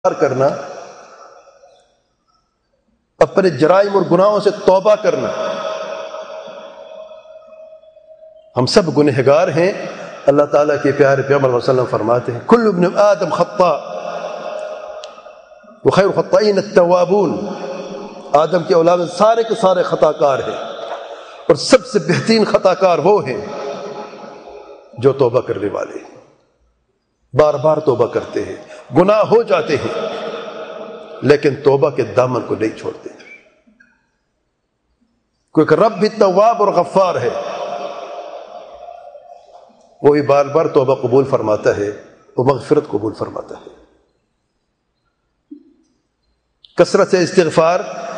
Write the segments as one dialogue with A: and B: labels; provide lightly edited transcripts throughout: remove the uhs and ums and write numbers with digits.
A: کرنا، اپنے جرائم اور گناہوں سے توبہ کرنا۔ ہم سب گنہگار ہیں۔ اللہ تعالیٰ کے پیارے پیغمبر صلی اللہ علیہ وسلم فرماتے ہیں کل ابن آدم خطاء وخیر الخطائین التوابون۔ آدم کی اولاد سارے کے سارے خطا کار ہیں، اور سب سے بہترین خطا کار وہ ہیں جو توبہ کرنے والے ہیں، بار بار توبہ کرتے ہیں، گناہ ہو جاتے ہیں لیکن توبہ کے دامن کو نہیں چھوڑتے، کیونکہ رب بھی تواب اور غفار ہے، وہ بھی بار بار توبہ قبول فرماتا ہے، وہ مغفرت قبول فرماتا ہے۔ کثرت سے استغفار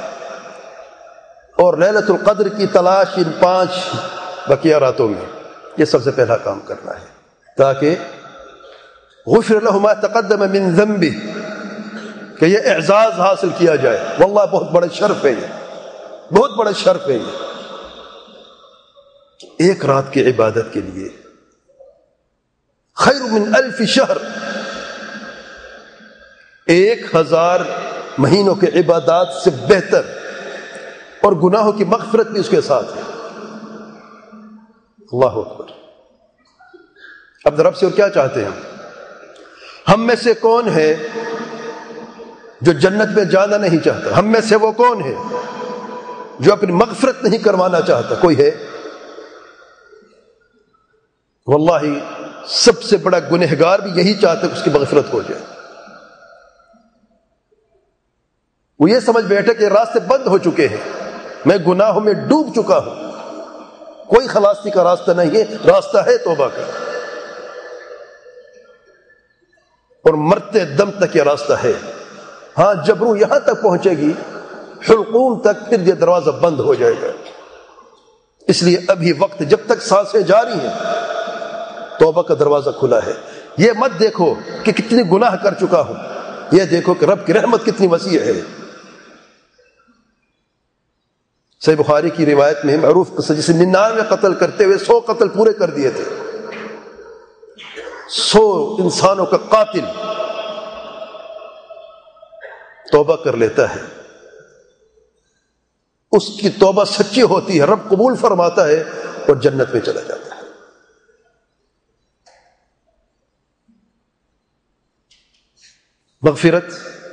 A: اور لیلۃ القدر کی تلاش ان 5 بقیہ راتوں میں، یہ سب سے پہلا کام کرنا ہے، تاکہ غفر له ما تقدم من ذنبه، کہ یہ اعزاز حاصل کیا جائے۔ واللہ بہت بڑا شرف ہے، یہ بہت بڑا شرف ہے یہ، ایک رات کی عبادت کے لیے خیر من 1000 شہر، 1000 مہینوں کے عبادات سے بہتر، اور گناہوں کی مغفرت بھی اس کے ساتھ ہے۔ اللہ اکبر۔ اب رب سے اور کیا چاہتے ہیں ہم میں سے کون ہے جو جنت میں جانا نہیں چاہتا؟ ہم میں سے وہ کون ہے جو اپنی مغفرت نہیں کروانا چاہتا؟ کوئی ہے؟ واللہ سب سے بڑا گنہگار بھی یہی چاہتا ہے کہ اس کی مغفرت ہو جائے۔ وہ یہ سمجھ بیٹھے کہ راستے بند ہو چکے ہیں، میں گناہوں میں ڈوب چکا ہوں، کوئی خلاصی کا راستہ نہیں ہے، راستہ ہے توبہ کا، اور مرتے دم تک یہ راستہ ہے۔ ہاں جب روح یہاں تک پہنچے گی، حلقوم تک، پھر یہ دروازہ بند ہو جائے گا۔ اس لیے ابھی وقت جب تک سانسیں جاری ہیں، توبہ کا دروازہ کھلا ہے۔ یہ مت دیکھو کہ کتنی گناہ کر چکا ہوں، یہ دیکھو کہ رب کی رحمت کتنی وسیع ہے۔ صحیح بخاری کی روایت میں معروف قصہ، جسے 99 قتل کرتے ہوئے 100 قتل پورے کر دیے تھے، 100 انسانوں کا قاتل توبہ کر لیتا ہے، اس کی توبہ سچی ہوتی ہے، رب قبول فرماتا ہے اور جنت میں چلا جاتا ہے۔ مغفرت،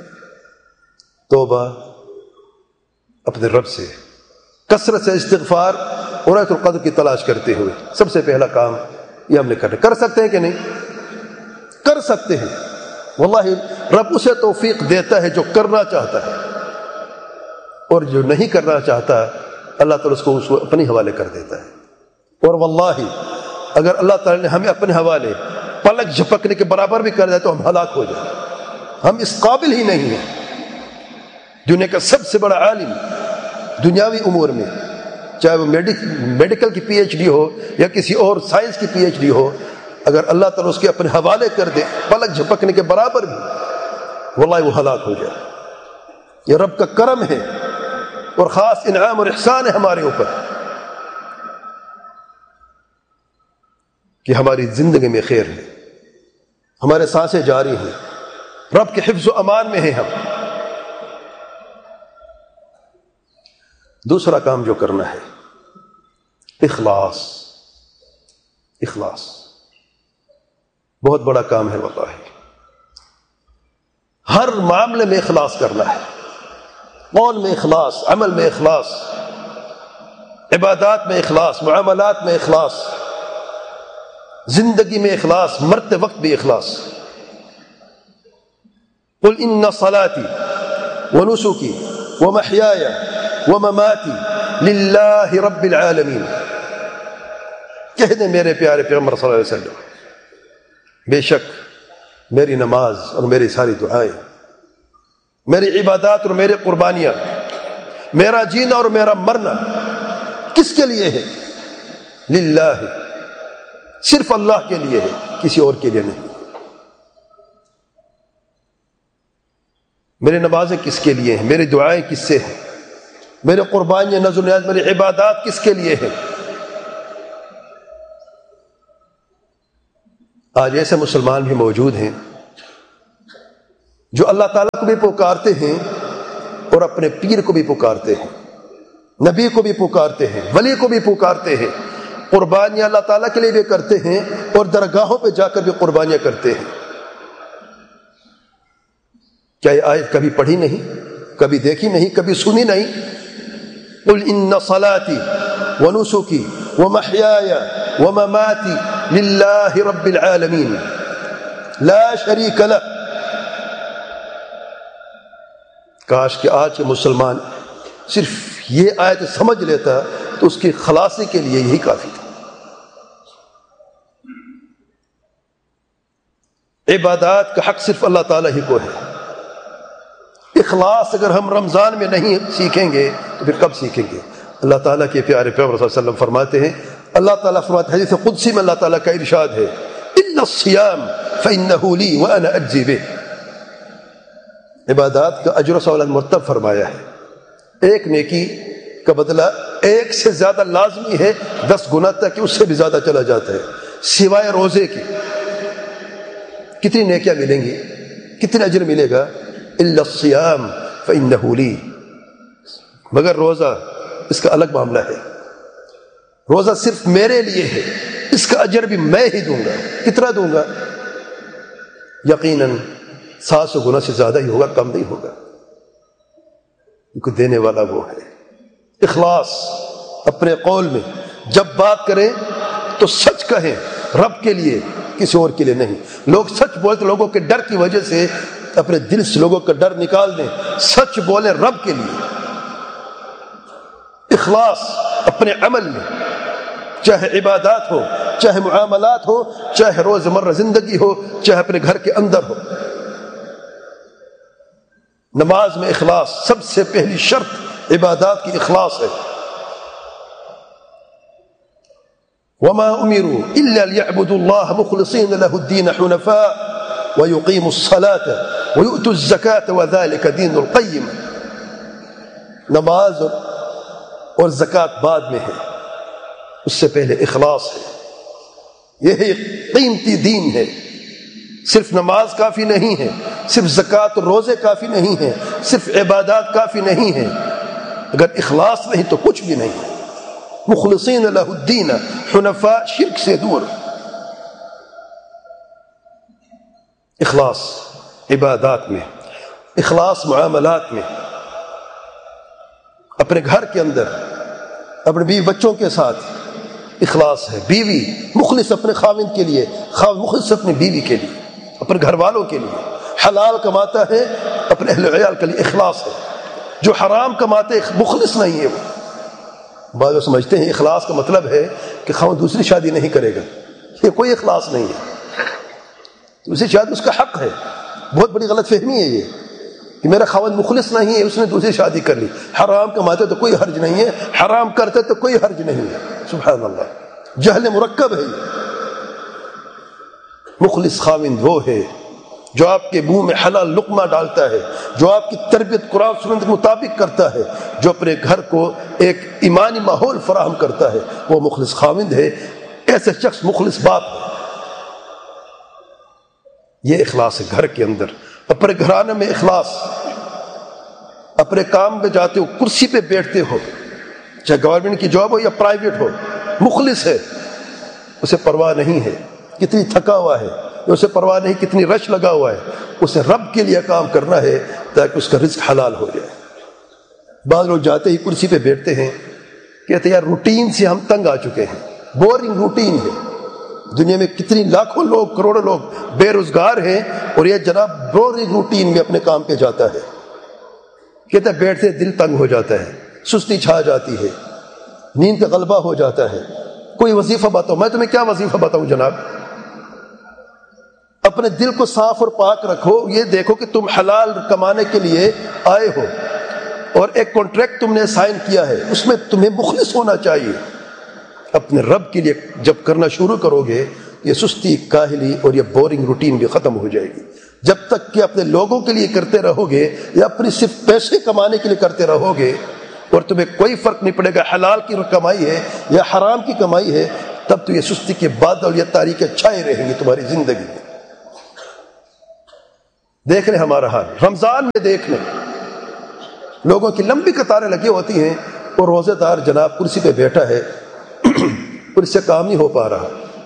A: توبہ اپنے رب سے، کثرت سے استغفار اور لیلۃ القدر کی تلاش کرتے ہوئے، سب سے پہلا کام یہ ہم نے کرنا۔ کر سکتے ہیں کہ نہیں؟ کر سکتے ہیں۔ واللہ رب اسے توفیق دیتا ہے جو کرنا چاہتا ہے، اور جو نہیں کرنا چاہتا اللہ تعالیٰ اس کو اپنے حوالے کر دیتا ہے۔ اور واللہ اگر اللہ تعالیٰ نے ہمیں اپنے حوالے پلک جھپکنے کے برابر بھی کر دیا تو ہم ہلاک ہو جائیں، ہم اس قابل ہی نہیں ہیں۔ دنیا کا سب سے بڑا عالم دنیاوی امور میں، چاہے وہ میڈیکل کی پی ایچ ڈی ہو یا کسی اور سائنس کی پی ایچ ڈی ہو، اگر اللہ تعالیٰ اس کے اپنے حوالے کر دے پلک جھپکنے کے برابر بھی، واللہ وہ ہلاک ہو جائے۔ یہ رب کا کرم ہے اور خاص انعام اور احسان ہے ہمارے اوپر کہ ہماری زندگی میں خیر ہے، ہمارے سانسیں جاری ہیں، رب کے حفظ و امان میں ہیں ہم۔ دوسرا کام جو کرنا ہے، اخلاص۔ اخلاص بہت بڑا کام ہے، واللہ ہر معاملے میں اخلاص کرنا ہے، قول میں اخلاص، عمل میں اخلاص، عبادات میں اخلاص، معاملات میں اخلاص، زندگی میں اخلاص، مرتے وقت بھی اخلاص۔ قل ان صلاتي ونسكي ومحياي ومماتي للہ رب العالمین، کہہ دیں میرے پیارے پیغمبر صلی اللہ علیہ وسلم، بے شک میری نماز اور میری ساری دعائیں، میری عبادات اور میری قربانیاں، میرا جینا اور میرا مرنا کس کے لیے ہے؟ للہ، صرف اللہ کے لیے ہے، کسی اور کے لیے نہیں۔ میری نمازیں کس کے لیے ہیں؟ میری دعائیں کس سے ہیں؟ میرے قربانیاں، نذر و نیاز، میری عبادات کس کے لیے ہیں؟ آج ایسے مسلمان بھی موجود ہیں جو اللہ تعالیٰ کو بھی پکارتے ہیں اور اپنے پیر کو بھی پکارتے ہیں، نبی کو بھی پکارتے ہیں، ولی کو بھی پکارتے ہیں، قربانیاں اللہ تعالیٰ کے لیے بھی کرتے ہیں اور درگاہوں پہ جا کر بھی قربانیاں کرتے ہیں۔ کیا یہ آیت کبھی پڑھی نہیں، کبھی دیکھی نہیں، کبھی سنی نہیں؟ قل ان صلاتی ونسکی ومحیای ومماتی للہ رب العالمین لا شریک لہ۔ کاش کہ آج کے مسلمان صرف یہ آیت سمجھ لیتا تو اس کی خلاصی کے لیے یہی کافی تھا۔ عبادات کا حق صرف اللہ تعالیٰ ہی کو ہے۔ اخلاص اگر ہم رمضان میں نہیں سیکھیں گے تو پھر کب سیکھیں گے؟ اللہ تعالیٰ کے پیارے پیغمبر صلی اللہ علیہ وسلم فرماتے ہیں، اللہ تعالیٰ فرماتے ہیں، حدیث قدسی میں اللہ تعالیٰ کا ارشاد ہے، الا الصیام فانہ لی وانا اجزی بہ۔ عبادات کا اجر و ثواب مرتب فرمایا ہے، ایک نیکی کا بدلہ ایک سے زیادہ لازمی ہے، 10 گنا تک کہ اس سے بھی زیادہ چلا جاتا ہے، سوائے روزے کی۔ کتنی نیکیاں ملیں گی، کتنا اجر ملے گا؟ الا الصیام فانہ لی، مگر روزہ اس کا الگ معاملہ ہے۔ روزہ صرف میرے لیے ہے، اس کا اجر بھی میں ہی دوں گا۔ کتنا دوں گا؟ یقیناً 700 گنا سے زیادہ ہی ہوگا، کم نہیں ہوگا، کیونکہ دینے والا وہ ہے۔ اخلاص اپنے قول میں جب بات کریں تو سچ کہیں، رب کے لیے، کسی اور کے لیے نہیں۔ لوگ سچ بولتے، لوگوں کے ڈر کی وجہ سے اپنے دل سے لوگوں کا ڈر نکال دیں، سچ بولیں رب کے لیے۔ اخلاص اپنے عمل میں، چاہے عبادات ہو، چاہے معاملات ہو، چاہے روزمرہ زندگی ہو، چاہے اپنے گھر کے اندر ہو۔ نماز میں اخلاص سب سے پہلی شرط عبادات کی اخلاص ہے۔ وما امروا الا ليعبدوا الله مخلصين له الدين حنفاء ويقيموا الصلاة ويؤتوا الزكاة وذلك دين القيم۔ نماز اور زکوٰۃ بعد میں ہے، اس سے پہلے اخلاص ہے۔ یہ قیمتی دین ہے۔ صرف نماز کافی نہیں ہے، صرف زکوٰۃ اور روزے کافی نہیں ہیں، صرف عبادات کافی نہیں ہیں، اگر اخلاص نہیں تو کچھ بھی نہیں ہے۔ مخلصین لہ الدین حنفاء، شرک سے دور۔ اخلاص عبادات میں، اخلاص معاملات میں، اپنے گھر کے اندر، اپنے بیوی بچوں کے ساتھ اخلاص ہے۔ بیوی مخلص اپنے خاوند کے لیے، خاوند مخلص اپنی بیوی کے لیے، اپنے گھر والوں کے لیے۔ حلال کماتا ہے، اپنے اہل عیال کے لیے اخلاص ہے۔ جو حرام کماتے مخلص نہیں ہے وہ۔ بعض لوگ سمجھتے ہیں اخلاص کا مطلب ہے کہ خاوند دوسری شادی نہیں کرے گا، یہ کوئی اخلاص نہیں ہے۔ دوسری شادی اس کا حق ہے، بہت بڑی غلط فہمی ہے یہ کہ میرا خاوند مخلص نہیں ہے، اس نے دوسری شادی کر لی۔ حرام کماتے تو کوئی حرج نہیں ہے، حرام کرتے تو کوئی حرج نہیں ہے۔ سبحان اللہ، جہل مرکب ہے یہ۔ مخلص خاوند وہ ہے جو آپ کے منہ میں حلال لقمہ ڈالتا ہے، جو آپ کی تربیت قرآن سنت کے مطابق کرتا ہے، جو اپنے گھر کو ایک ایمانی ماحول فراہم کرتا ہے، وہ مخلص خاوند ہے۔ ایسے شخص مخلص باپ ہے۔ یہ اخلاص ہے گھر کے اندر۔ اپنے گھرانے میں اخلاص، اپنے کام پہ جاتے ہو، کرسی پہ بیٹھتے ہو، چاہے گورنمنٹ کی جاب ہو یا پرائیویٹ ہو، مخلص ہے، اسے پرواہ نہیں ہے کتنی تھکا ہوا ہے، اسے پرواہ نہیں کتنی رش لگا ہوا ہے، اسے رب کے لیے کام کرنا ہے تاکہ اس کا رزق حلال ہو جائے۔ بعض لوگ جاتے ہی کرسی پہ بیٹھتے ہیں، کہتے ہیں یار روٹین سے ہم تنگ آ چکے ہیں، بورنگ روٹین ہے۔ دنیا میں کتنی لاکھوں لوگ، کروڑوں لوگ بے روزگار ہیں، اور یہ جناب بورنگ روٹین میں اپنے کام پہ جاتا ہے۔ کہتے ہیں بیٹھتے دل تنگ ہو جاتا ہے، سستی چھا جاتی ہے، نیند کا غلبہ ہو جاتا ہے۔ کوئی وظیفہ بتاؤ۔ میں تمہیں کیا وظیفہ بتاؤں جناب؟ اپنے دل کو صاف اور پاک رکھو، یہ دیکھو کہ تم حلال کمانے کے لیے آئے ہو، اور ایک کانٹریکٹ تم نے سائن کیا ہے، اس میں تمہیں مخلص ہونا چاہیے۔ اپنے رب کے لیے جب کرنا شروع کرو گے، یہ سستی، کاہلی اور یہ بورنگ روٹین بھی ختم ہو جائے گی۔ جب تک کہ اپنے لوگوں کے لیے کرتے رہو گے یا اپنی صرف پیسے کمانے کے لیے کرتے رہو گے، اور تمہیں کوئی فرق نہیں پڑے گا حلال کی کمائی ہے یا حرام کی کمائی ہے، تب تو یہ سستی کے بادل یا تاریکیں چھائے رہیں گی تمہاری زندگی میں۔ دیکھ لیں ہمارا حال، رمضان میں دیکھ لیں لوگوں کی لمبی قطاریں لگی ہوتی ہیں اور روزے دار جناب کرسی پہ بیٹھا ہے اور اس سے کام نہیں ہو پا رہا،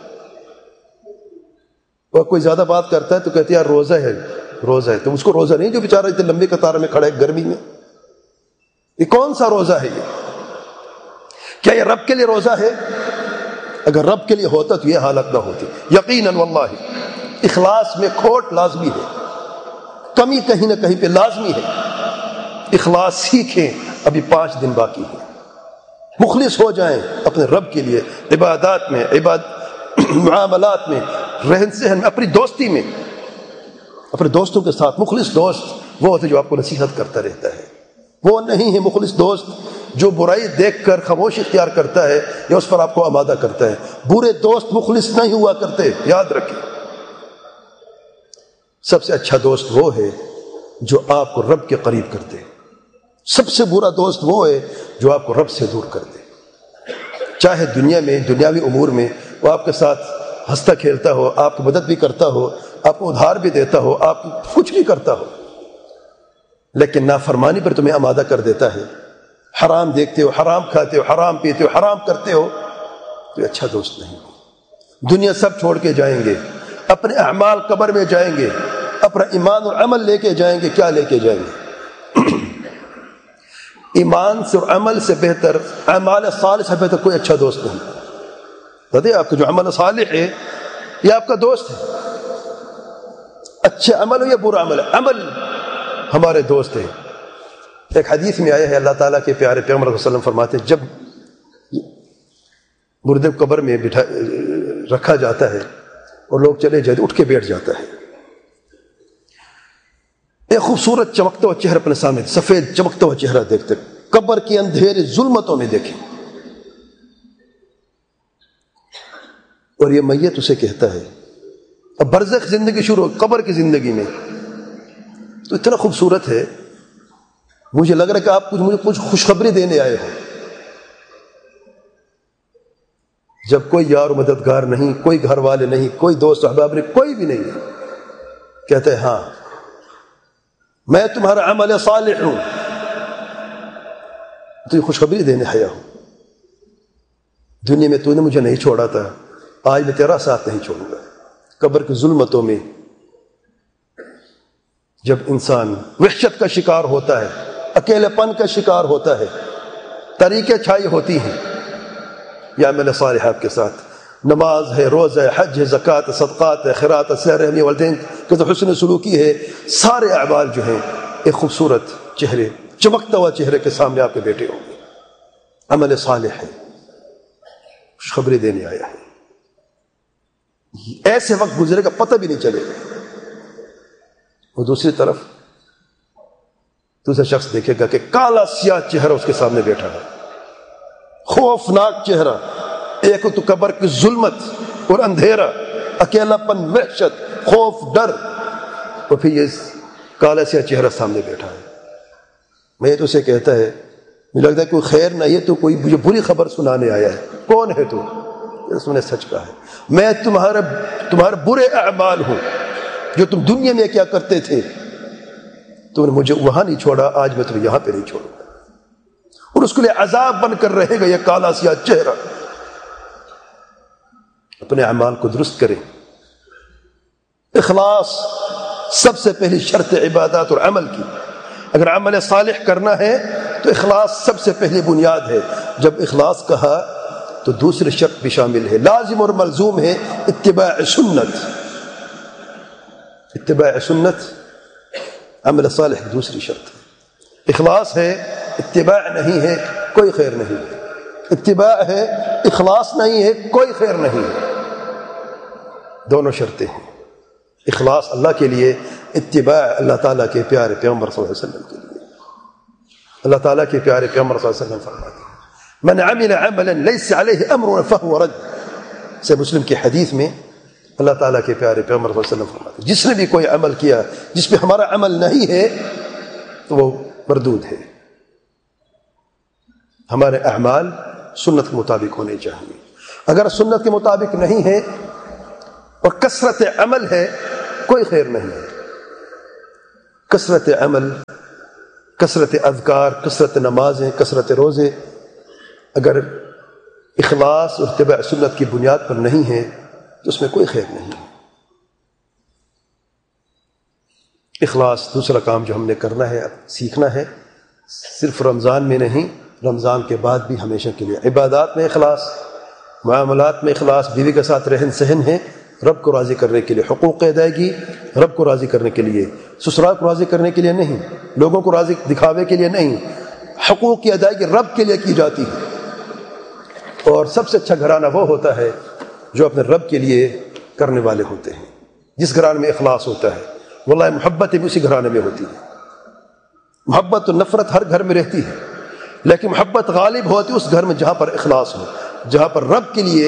A: اور کوئی زیادہ بات کرتا ہے تو کہتے ہیں یار روزہ ہے روزہ ہے، تو اس کو روزہ نہیں جو بیچارہ اتنے لمبی قطار میں کھڑا ہے گرمی میں، یہ کون سا روزہ ہے؟ یہ کیا یہ رب کے لیے روزہ ہے؟ اگر رب کے لیے ہوتا تو یہ حالت نہ ہوتی۔ یقیناً واللہ اخلاص میں کھوٹ لازمی ہے، کمی کہیں نہ کہیں پہ لازمی ہے۔ اخلاص سیکھیں، ابھی 5 دن باقی ہیں، مخلص ہو جائیں اپنے رب کے لیے، عبادات میں، معاملات میں، رہن سہن میں، اپنی دوستی میں، اپنے دوستوں کے ساتھ۔ مخلص دوست وہ ہوتا ہے جو آپ کو نصیحت کرتا رہتا ہے، وہ نہیں ہے مخلص دوست جو برائی دیکھ کر خاموشی اختیار کرتا ہے یا اس پر آپ کو آمادہ کرتا ہے۔ برے دوست مخلص نہیں ہوا کرتے، یاد رکھیں۔ سب سے اچھا دوست وہ ہے جو آپ کو رب کے قریب کر دے، سب سے برا دوست وہ ہے جو آپ کو رب سے دور کر دے، چاہے دنیا میں دنیاوی امور میں وہ آپ کے ساتھ ہنستا کھیلتا ہو، آپ کی مدد بھی کرتا ہو، آپ کو ادھار بھی دیتا ہو، آپ کچھ بھی کرتا ہو، لیکن نافرمانی پر تمہیں آمادہ کر دیتا ہے، حرام دیکھتے ہو، حرام کھاتے ہو، حرام پیتے ہو، حرام کرتے ہو، تو یہ اچھا دوست نہیں ہو۔ دنیا سب چھوڑ کے جائیں گے، اپنے اعمال قبر میں جائیں گے، اپنا ایمان اور عمل لے کے جائیں گے، کیا لے کے جائیں گے؟ ایمان سے اور عمل سے بہتر، اعمال صالح سے بہتر کوئی اچھا دوست نہیں۔ بتائیے آپ کا جو عمل صالح ہے یہ آپ کا دوست ہے، اچھا عمل ہو یا برا عمل، عمل ہمارے دوست ہیں۔ ایک حدیث میں آیا ہے، اللہ تعالیٰ کے پیارے پیغمبر صلی اللہ علیہ وسلم فرماتے ہیں جب مردے کو قبر میں رکھا جاتا ہے اور لوگ چلے جاتے اٹھ کے بیٹھ جاتا ہے، ایک خوبصورت چمکتا ہوا چہرہ اپنے سامنے، سفید چمکتا ہوا چہرہ دیکھتے، قبر کی اندھیرے ظلمتوں میں دیکھیں، اور یہ میت اسے کہتا ہے، اب برزخ زندگی شروع، قبر کی زندگی میں تو اتنا خوبصورت ہے، مجھے لگ رہا ہے کہ آپ مجھے کچھ خوشخبری دینے آئے ہو۔ جب کوئی یار و مددگار نہیں، کوئی گھر والے نہیں، کوئی دوست احباب نہیں، کوئی بھی نہیں ہے، کہتے ہیں ہاں میں تمہارا عمل صالح ہوں، تو یہ خوشخبری دینے آیا ہوں، دنیا میں تو نے مجھے نہیں چھوڑا تھا، آج میں تیرا ساتھ نہیں چھوڑوں گا۔ قبر کی ظلمتوں میں جب انسان وحشت کا شکار ہوتا ہے، اکیلے پن کا شکار ہوتا ہے، طریقیں چھائی ہوتی ہیں، یا عمل صالح آپ کے ساتھ، نماز ہے، روزہ ہے، حج ہے، زکوٰۃ ہے، صدقات ہے، خیرات ہے، صلہ رحمی، والدین کے حسن سلوکی ہے، سارے اعمال جو ہیں ایک خوبصورت چہرے، چمکتا ہوا چہرے کے سامنے آپ کے بیٹھے ہوں گے، عمل صالح ہے، خوشخبری دینے آیا ہے۔ ایسے وقت گزرے کا پتہ بھی نہیں چلے گا۔ وہ دوسری طرف دوسرا شخص دیکھے گا کہ کالا سیاہ چہرہ اس کے سامنے بیٹھا ہے، خوفناک چہرہ، ایک تو قبر کی ظلمت اور اندھیرا، اکیلا پن، وحشت، خوف، ڈر، اور پھر یہ کالا سیاہ چہرہ سامنے بیٹھا ہے۔ میں تو اسے کہتا ہے، مجھے لگتا ہے کوئی خیر نہیں ہے، تو کوئی مجھے بری خبر سنانے آیا ہے، کون ہے تو؟ اس نے سچ کہا ہے، میں تمہارے برے اعمال ہوں، جو تم دنیا میں کیا کرتے تھے، تم نے مجھے وہاں نہیں چھوڑا، آج میں تمہیں یہاں پہ نہیں چھوڑوں گا، اور اس کے لیے عذاب بن کر رہے گا یہ کالا سیاہ چہرہ۔ اپنے اعمال کو درست کریں، اخلاص سب سے پہلی شرط عبادات اور عمل کی۔ اگر عمل صالح کرنا ہے تو اخلاص سب سے پہلی بنیاد ہے۔ جب اخلاص کہا تو دوسری شرط بھی شامل ہے، لازم اور ملزوم ہے اتباع سنت۔ اتباع سنت عمل صالح کی دوسری شرط ہے۔ اخلاص ہے، اتباع نہیں ہے، کوئی خیر نہیں ہے۔ اتباع ہے، اخلاص نہیں ہے، کوئی خیر نہیں ہے۔ دونوں شرطیں ہیں، اخلاص اللہ کے لیے، اتباع اللہ تعالیٰ کے پیارے پیغمبر صلی اللہ علیہ وسلم کے لیے۔ اللہ تعالیٰ کے پیارے پیغمبر صلی اللہ علیہ وسلم فرماتے ہیں من عمل عملا ليس عليه امرنا فهو رد۔ سے مسلم کی حدیث میں اللہ تعالیٰ کے پیارے پیغمبر صلی اللہ علیہ وسلم فرماتے ہیں جس نے بھی کوئی عمل کیا جس پہ ہمارا عمل نہیں ہے تو وہ مردود ہے۔ ہمارے اعمال سنت کے مطابق ہونے چاہیے۔ اگر سنت کے مطابق نہیں ہے اور کثرت عمل ہے، کوئی خیر نہیں ہے۔ کثرت عمل، کثرت اذکار، کثرت نمازیں، کثرت روزے اگر اخلاص اور اتباع سنت کی بنیاد پر نہیں ہے تو اس میں کوئی خیر نہیں ہے۔ اخلاص دوسرا کام جو ہم نے کرنا ہے، سیکھنا ہے، صرف رمضان میں نہیں، رمضان کے بعد بھی ہمیشہ کے لیے عبادات میں اخلاص، معاملات میں اخلاص، بیوی کے ساتھ رہن سہن ہے رب کو راضی کرنے کے لیے، حقوق کی ادائیگی رب کو راضی کرنے کے لیے، سسرال کو راضی کرنے کے لیے نہیں، لوگوں کو راضی دکھاوے کے لیے نہیں، حقوق کی ادائیگی رب کے لیے کی جاتی ہے۔ اور سب سے اچھا گھرانہ وہ ہوتا ہے جو اپنے رب کے لیے کرنے والے ہوتے ہیں، جس گھرانے میں اخلاص ہوتا ہے۔ واللہ محبت بھی اسی گھرانے میں ہوتی ہے۔ محبت و نفرت ہر گھر میں رہتی ہے، لیکن محبت غالب ہوتی ہے اس گھر میں جہاں پر اخلاص ہو، جہاں پر رب کے لیے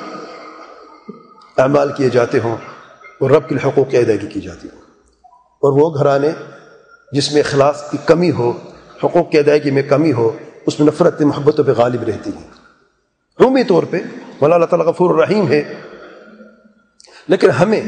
A: اعمال کیے جاتے ہوں اور رب کے حقوق کی ادائیگی کی جاتی ہو۔ اور وہ گھرانے جس میں اخلاص کی کمی ہو، حقوق کی ادائیگی میں کمی ہو، اس میں نفرت محبتوں پہ غالب رہتی ہے عمومی طور پہ۔ مولا اللہ تعالیٰ غفور الرحیم ہے، لیکن ہمیں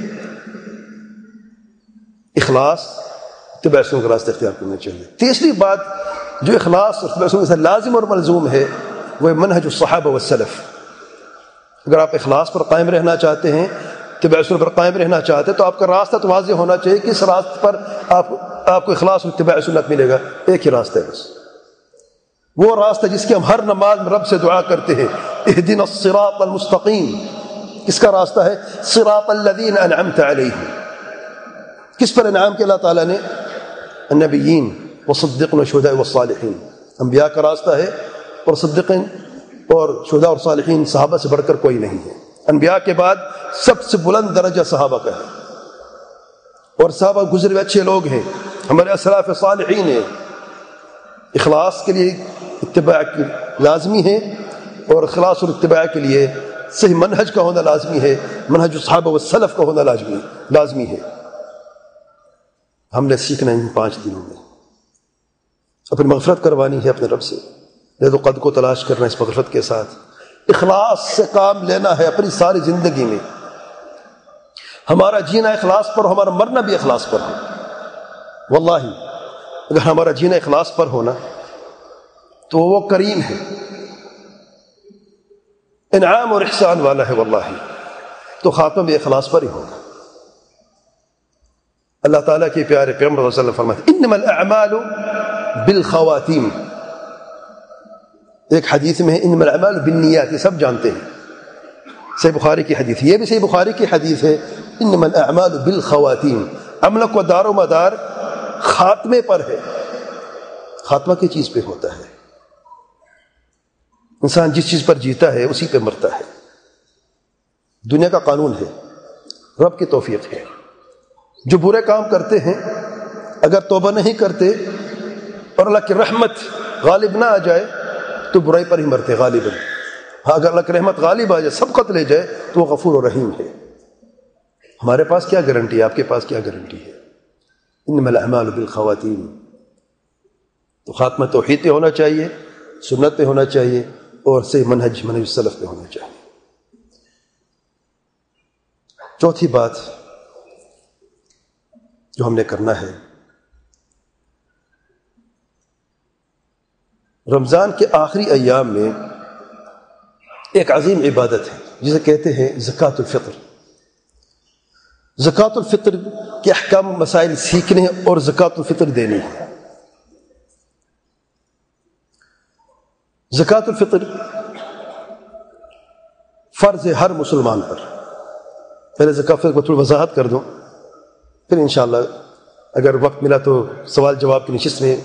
A: اخلاص اتباع سنت کا راستہ اختیار کرنا چاہیے۔ تیسری بات جو اخلاص اور اتباع سنت سے لازم اور ملزوم ہے وہ منہج الصحابہ والسلف۔ اگر آپ اخلاص پر قائم رہنا چاہتے ہیں، اتباع سنت پر قائم رہنا چاہتے ہیں، تو آپ کا راستہ تو واضح ہونا چاہیے کہ اس راستے پر آپ کو اخلاص اور اتباع سنت ملے گا۔ ایک ہی راستہ ہے بس، وہ راستہ جس کی ہم ہر نماز میں رب سے دعا کرتے ہیں، اہدنا الصراط المستقیم۔ کس کا راستہ ہے؟ صراط الذین انعمت علیہم۔ کس پر انعام کیا اللہ تعالیٰ نے؟ النبیین والصدیقین والشہداء والصالحین۔ انبیاء کا راستہ ہے، اور صدیقین اور شہداء اور صالحین صحابہ سے بڑھ کر کوئی نہیں ہے۔ انبیاء کے بعد سب سے بلند درجہ صحابہ کا ہے، اور صحابہ گزرے ہوئے اچھے لوگ ہیں، ہمارے اسلاف صالحین ہیں۔ اخلاص کے لیے اتباع لازمی ہے، اور اخلاص اور اتباع کے لیے صحیح منہج کا ہونا لازمی ہے، منہج الصحابہ والسلف کا ہونا لازمی ہے۔ ہم نے سیکھنا ان 5 دنوں میں، اپنی مغفرت کروانی ہے اپنے رب سے، لذ قد کو تلاش کرنا اس مغفرت کے ساتھ، اخلاص سے کام لینا ہے اپنی ساری زندگی میں۔ ہمارا جینا اخلاص پر ہو، ہمارا مرنا بھی اخلاص پر ہو۔ واللہ اگر ہمارا جینا اخلاص پر ہونا تو وہ کریم ہے، انعام اور احسان والا ہے، واللہ تو خاتمہ بھی اخلاص پر ہی ہوگا۔ اللہ تعالیٰ کے پیارے پیغمبر صلی اللہ علیہ وسلم فرماتے انما الاعمال بالخواتیم۔ ایک حدیث میں ہے انما الاعمال بالنیات، یہ سب جانتے ہیں، صحیح بخاری کی حدیث، یہ بھی صحیح بخاری کی حدیث ہے، انما الاعمال بالخواتیم۔ عمل کو دار و مدار خاتمے پر ہے، خاتمہ کی چیز پہ ہوتا ہے۔ انسان جس چیز پر جیتا ہے اسی پہ مرتا ہے، دنیا کا قانون ہے، رب کی توفیق ہے۔ جو برے کام کرتے ہیں اگر توبہ نہیں کرتے اور اللہ کی رحمت غالب نہ آ جائے تو برائی پر ہی مرتے غالباً۔ ہاں اگر اللہ کی رحمت غالب آ جائے، سبقت لے جائے، تو وہ غفور و رحیم ہے۔ ہمارے پاس کیا گارنٹی ہے؟ آپ کے پاس کیا گارنٹی ہے؟ انما الاعمال بالخواتیم۔ تو خاتمہ توحید پہ ہونا چاہیے، سنت پہ ہونا چاہیے، اور صحیح منہج السلف پہ ہونا چاہیے۔ چوتھی بات جو ہم نے کرنا ہے، رمضان کے آخری ایام میں ایک عظیم عبادت ہے جسے کہتے ہیں زکوٰۃ الفطر۔ زکوٰۃ الفطر کے احکام مسائل سیکھنے اور زکوٰۃ الفطر دینی ہے۔ زکوٰۃ الفطر فرض ہے ہر مسلمان پر۔ پہلے زکوٰۃ الفطر کو تھوڑی وضاحت کر دوں، پھر انشاءاللہ اگر وقت ملا تو سوال جواب کی نشست میں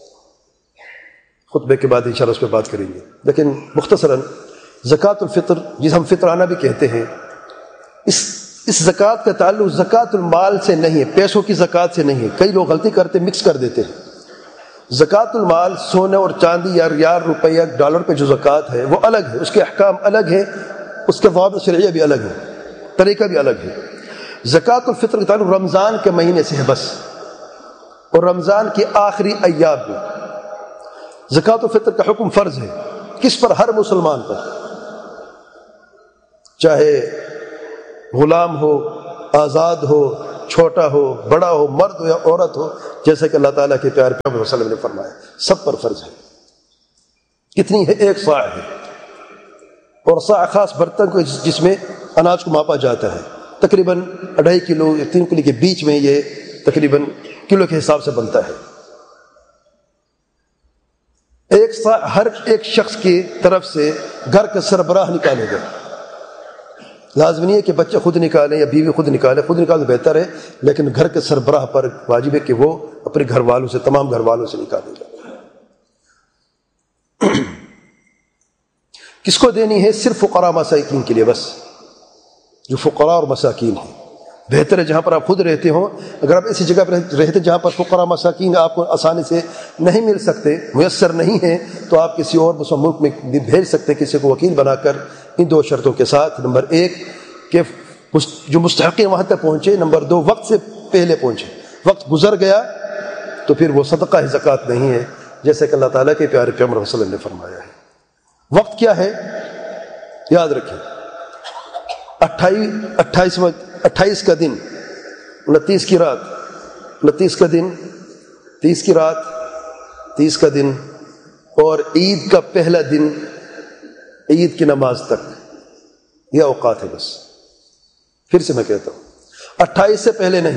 A: خطبے کے بعد انشاءاللہ اس پہ بات کریں گے۔ لیکن مختصراً زکوٰۃ الفطر جسے ہم فطرانہ بھی کہتے ہیں، اس زکوٰۃ کا تعلق زکوٰۃ المال سے نہیں ہے، پیسوں کی زکوٰۃ سے نہیں ہے۔ کئی لوگ غلطی کرتے مکس کر دیتے ہیں۔ زکوٰۃ المال سونے اور چاندی یا ریال، روپیہ، ڈالر پہ جو زکوٰۃ ہے وہ الگ ہے، اس کے احکام الگ ہے، اس کے ضوابط شرعیہ بھی الگ ہے، طریقہ بھی الگ ہے۔ زکوٰۃ الفطر کا تعلق رمضان کے مہینے سے ہے بس، اور رمضان کے آخری ایام میں۔ زکوٰۃ الفطر کا حکم فرض ہے، کس پر؟ ہر مسلمان پر، چاہے غلام ہو، آزاد ہو، چھوٹا ہو بڑا ہو مرد ہو یا عورت ہو، جیسا کہ اللہ تعالیٰ کے پیارے پیغمبر صلی اللہ علیہ وسلم نے فرمایا سب پر فرض ہے۔ کتنی ہے؟ 1 صاع ہے، اور صاع خاص برتن کو جس میں اناج کو ماپا جاتا ہے، تقریباً 2.5 کلو یا 3 کلو کے بیچ میں یہ تقریباً کلو کے حساب سے بنتا ہے۔ 1 صاع ہر ایک شخص کی طرف سے گھر کا سربراہ نکالے گا۔ لازم نہیں ہے کہ بچے خود نکالیں یا بیوی خود نکالے، خود نکالے بہتر ہے، لیکن گھر کے سربراہ پر واجب ہے کہ وہ اپنے گھر والوں سے، تمام گھر والوں سے نکالے گا۔ کس کو دینی ہے؟ صرف فقراء مساکین کے لیے بس، جو فقراء اور مساکین ہیں۔ بہتر ہے جہاں پر آپ خود رہتے ہوں، اگر آپ ایسی جگہ پر رہتے جہاں پر فقراء مساکین آپ کو آسانی سے نہیں مل سکتے، میسر نہیں ہیں، تو آپ کسی اور مسلم ملک میں بھی بھیج سکتے ہیں کسی کو وکیل بنا کر، ان 2 شرطوں کے ساتھ۔ نمبر 1 کہ جو مستحقین وہاں تک پہنچے، نمبر 2 وقت سے پہلے پہنچے۔ وقت گزر گیا تو پھر وہ صدقہ ہے، زکوٰۃ نہیں ہے، جیسے کہ اللہ تعالیٰ کے پیارے پیغمبر صلی اللہ علیہ وسلم نے فرمایا ہے۔ وقت کیا ہے؟ یاد رکھیں، 28 کا دن، 29 کی رات، 29 کا دن، 30 کی رات، 30 کا دن، اور عید کا پہلا دن عید کی نماز تک، یہ اوقات ہے بس۔ پھر سے میں کہتا ہوں، 28 سے پہلے نہیں۔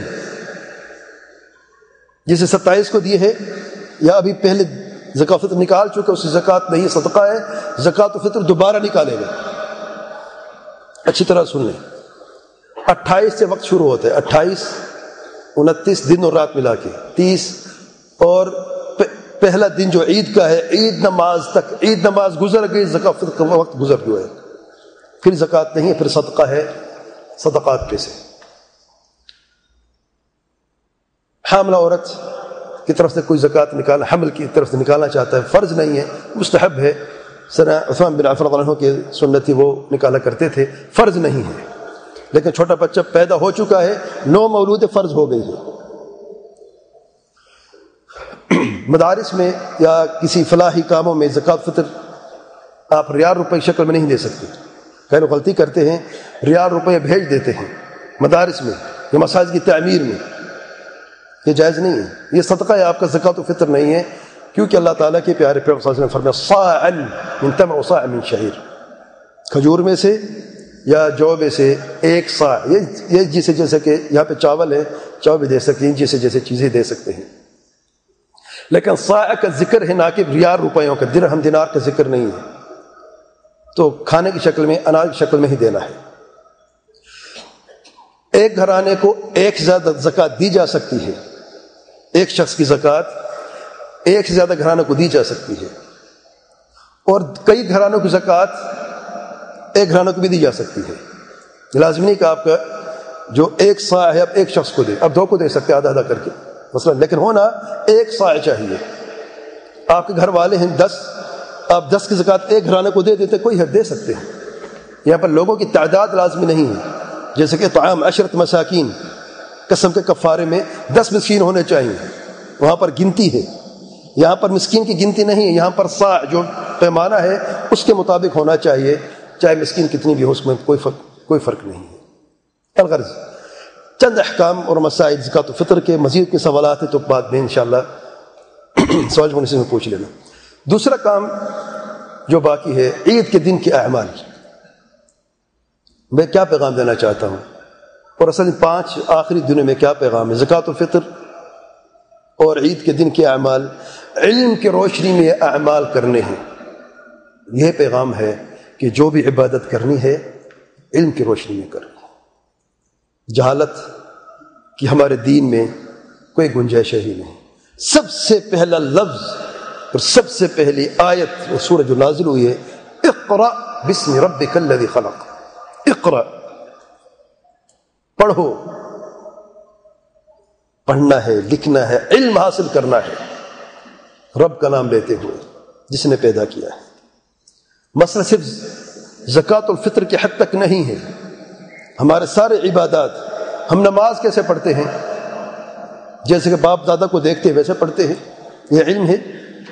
A: جسے 27 کو دیے ہے یا ابھی پہلے زکوٰۃ فطر نکال چکے، اس سے زکوٰۃ نہیں، صدقہ ہے، زکوٰۃ فطر دوبارہ نکالے گا۔ اچھی طرح سن لیں، 28 سے وقت شروع ہوتا ہے، 28، 29 دن اور رات ملا کے 30، اور پہلا دن جو عید کا ہے، عید نماز تک، عید نماز گزر گئی، زکوٰۃ فطر کا وقت گزر گیا ہے، پھر زکوٰۃ نہیں ہے، پھر صدقہ ہے، صدقات پہ سے۔ حاملہ عورت کی طرف سے کوئی زکوٰۃ نکالنا، حمل کی طرف سے نکالنا چاہتا ہے، فرض نہیں ہے، مستحب ہے۔ سنا عثمان بن عفان رضی اللہ عنہ کے سنت تھی، وہ نکالا کرتے تھے، فرض نہیں ہے۔ لیکن چھوٹا بچہ پیدا ہو چکا ہے، 9 مولود فرض ہو گئی ہے۔ مدارس میں یا کسی فلاحی کاموں میں زکوٰۃ فطر آپ ریال روپے کی شکل میں نہیں دے سکتے۔ کئی لوگ غلطی کرتے ہیں، ریال روپے بھیج دیتے ہیں مدارس میں یا مساجد کی تعمیر میں، یہ جائز نہیں ہے، یہ صدقہ ہے آپ کا، زکوٰۃ فطر نہیں ہے، کیونکہ اللہ تعالیٰ کے پیارے پیغمبر صلی اللہ علیہ وسلم نے فرمایا صاعًا من تمر وصاعًا من شعیر، کھجور میں سے یا جو میں سے 1 صاع، یہ جیسے کہ یہاں پہ چاول ہے، چاول بھی دے سکتے ہیں، جیسے چیزیں دے سکتے ہیں، لیکن صاع کا ذکر ہے، نہ کہ ریال روپیوں کا، درہم دینار کا ذکر نہیں ہے، تو کھانے کی شکل میں، اناج کی شکل میں ہی دینا ہے۔ ایک گھرانے کو ایک سے زیادہ زکوٰۃ دی جا سکتی ہے، ایک شخص کی زکوٰۃ ایک سے زیادہ گھرانوں کو دی جا سکتی ہے، اور کئی گھرانوں کی زکوٰۃ ایک گھرانوں کو بھی دی جا سکتی ہے۔ لازم نہیں کہ آپ کا جو 1 صاع ہے اب ایک شخص کو دے، اب 2 کو دے سکتے آدھا آدھا کر کے مثلا، لیکن ہونا 1 صاع چاہیے۔ آپ کے گھر والے ہیں 10، آپ 10 کی زکوٰۃ ایک گھرانے کو دے دیتے، کوئی حد دے سکتے ہیں۔ یہاں پر لوگوں کی تعداد لازمی نہیں ہے، جیسے کہ طعام 10 مساکین قسم کے کفارے میں 10 مسکین ہونے چاہیے، وہاں پر گنتی ہے، یہاں پر مسکین کی گنتی نہیں ہے، یہاں پر صاع جو پیمانہ ہے اس کے مطابق ہونا چاہیے، چاہے مسکین کتنی بھی ہو، اس میں کوئی فرق نہیں ہے۔ الغرض چند احکام اور مسائل زکوٰۃ فطر کے، مزید کے سوالات ہیں تو بعد میں انشاءاللہ سوال منصف میں پوچھ لینا۔ دوسرا کام جو باقی ہے، عید کے دن کے اعمال، میں کیا پیغام دینا چاہتا ہوں، اور اصل 5 آخری دنوں میں کیا پیغام ہے؟ زکوٰۃ الفطر اور عید کے دن کے اعمال، علم کی روشنی میں اعمال کرنے ہیں۔ یہ پیغام ہے کہ جو بھی عبادت کرنی ہے علم کی روشنی میں کرنی ہے، جہالت کی ہمارے دین میں کوئی گنجائش ہی نہیں۔ سب سے پہلا لفظ اور سب سے پہلی آیت اور سورہ جو نازل ہوئی ہے، اقرأ بسم ربک الذی خلق، اقرأ، پڑھو، پڑھنا ہے، لکھنا ہے، علم حاصل کرنا ہے، رب کا نام لیتے ہوئے جس نے پیدا کیا ہے۔ مسئلہ صرف زکوٰۃ الفطر کے حد تک نہیں ہے، ہمارے سارے عبادات، ہم نماز کیسے پڑھتے ہیں، جیسے کہ باپ دادا کو دیکھتے ہیں ویسے پڑھتے ہیں، یہ علم ہے،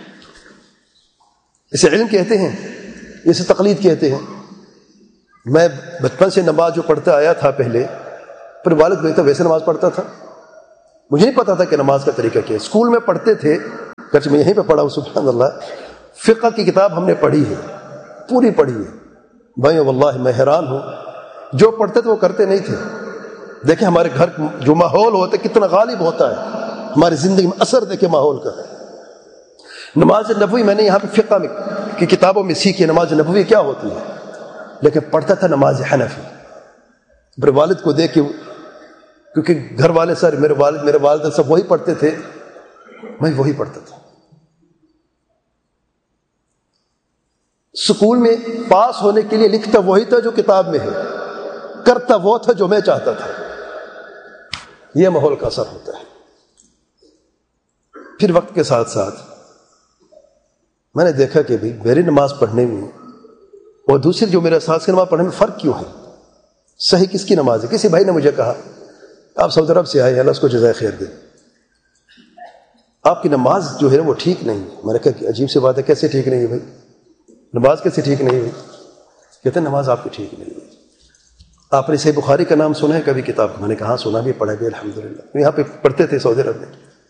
A: اسے علم کہتے ہیں، اسے تقلید کہتے ہیں۔ میں بچپن سے نماز جو پڑھتا آیا تھا پہلے، پھر والد دیکھتا ویسے نماز پڑھتا تھا. مجھے نہیں پتا تھا کہ نماز کا طریقہ کیا ہے. اسکول میں پڑھتے تھے، گرچہ میں یہیں پہ پڑھا ہوں سبحان اللہ. فقہ کی کتاب ہم نے پڑھی ہے، پوری پڑھی ہے. بھائی واللہ میں حیران ہوں، جو پڑھتے تھے وہ کرتے نہیں تھے. دیکھیں ہمارے گھر جو ماحول ہوتا ہے کتنا غالب ہوتا ہے ہماری زندگی میں، اثر دیکھیں ماحول کا. نماز نبوی میں نے یہاں پہ فقہ میں کی کتابوں میں سیکھی نماز نبوی کیا ہوتی ہے، لیکن پڑھتا تھا نماز حنفی. میرے والد کو دیکھ کے، کیونکہ گھر والے سر میرے والد سب وہی پڑھتے تھے، میں وہی پڑھتا تھا. اسکول میں پاس ہونے کے لیے لکھتا وہی تھا جو کتاب میں ہے، کرتا وہ تھا جو میں چاہتا تھا. یہ ماحول کا اثر ہوتا ہے. پھر وقت کے ساتھ ساتھ میں نے دیکھا کہ بھئی میری نماز پڑھنے میں اور دوسری جو میرے ساتھ کی نماز پڑھنے میں فرق کیوں ہے، صحیح کس کی نماز ہے. کسی بھائی نے مجھے کہا آپ سعودی عرب سے آئے ہیں، اللہ اس کو جزائے خیر دے، آپ کی نماز جو ہے وہ ٹھیک نہیں. میں نے کہا کہ عجیب سی بات ہے، کیسے ٹھیک نہیں ہے بھائی، نماز کیسے ٹھیک نہیں ہوئی؟ کہتے ہیں نماز آپ کی ٹھیک نہیں ہوئی. آپ نے صحیح بخاری کا نام سنا ہے کبھی کتاب؟ میں نے کہا ہاں سنا بھی، پڑھا بھی الحمدللہ. یہاں پہ پڑھتے تھے سعودی عرب میں.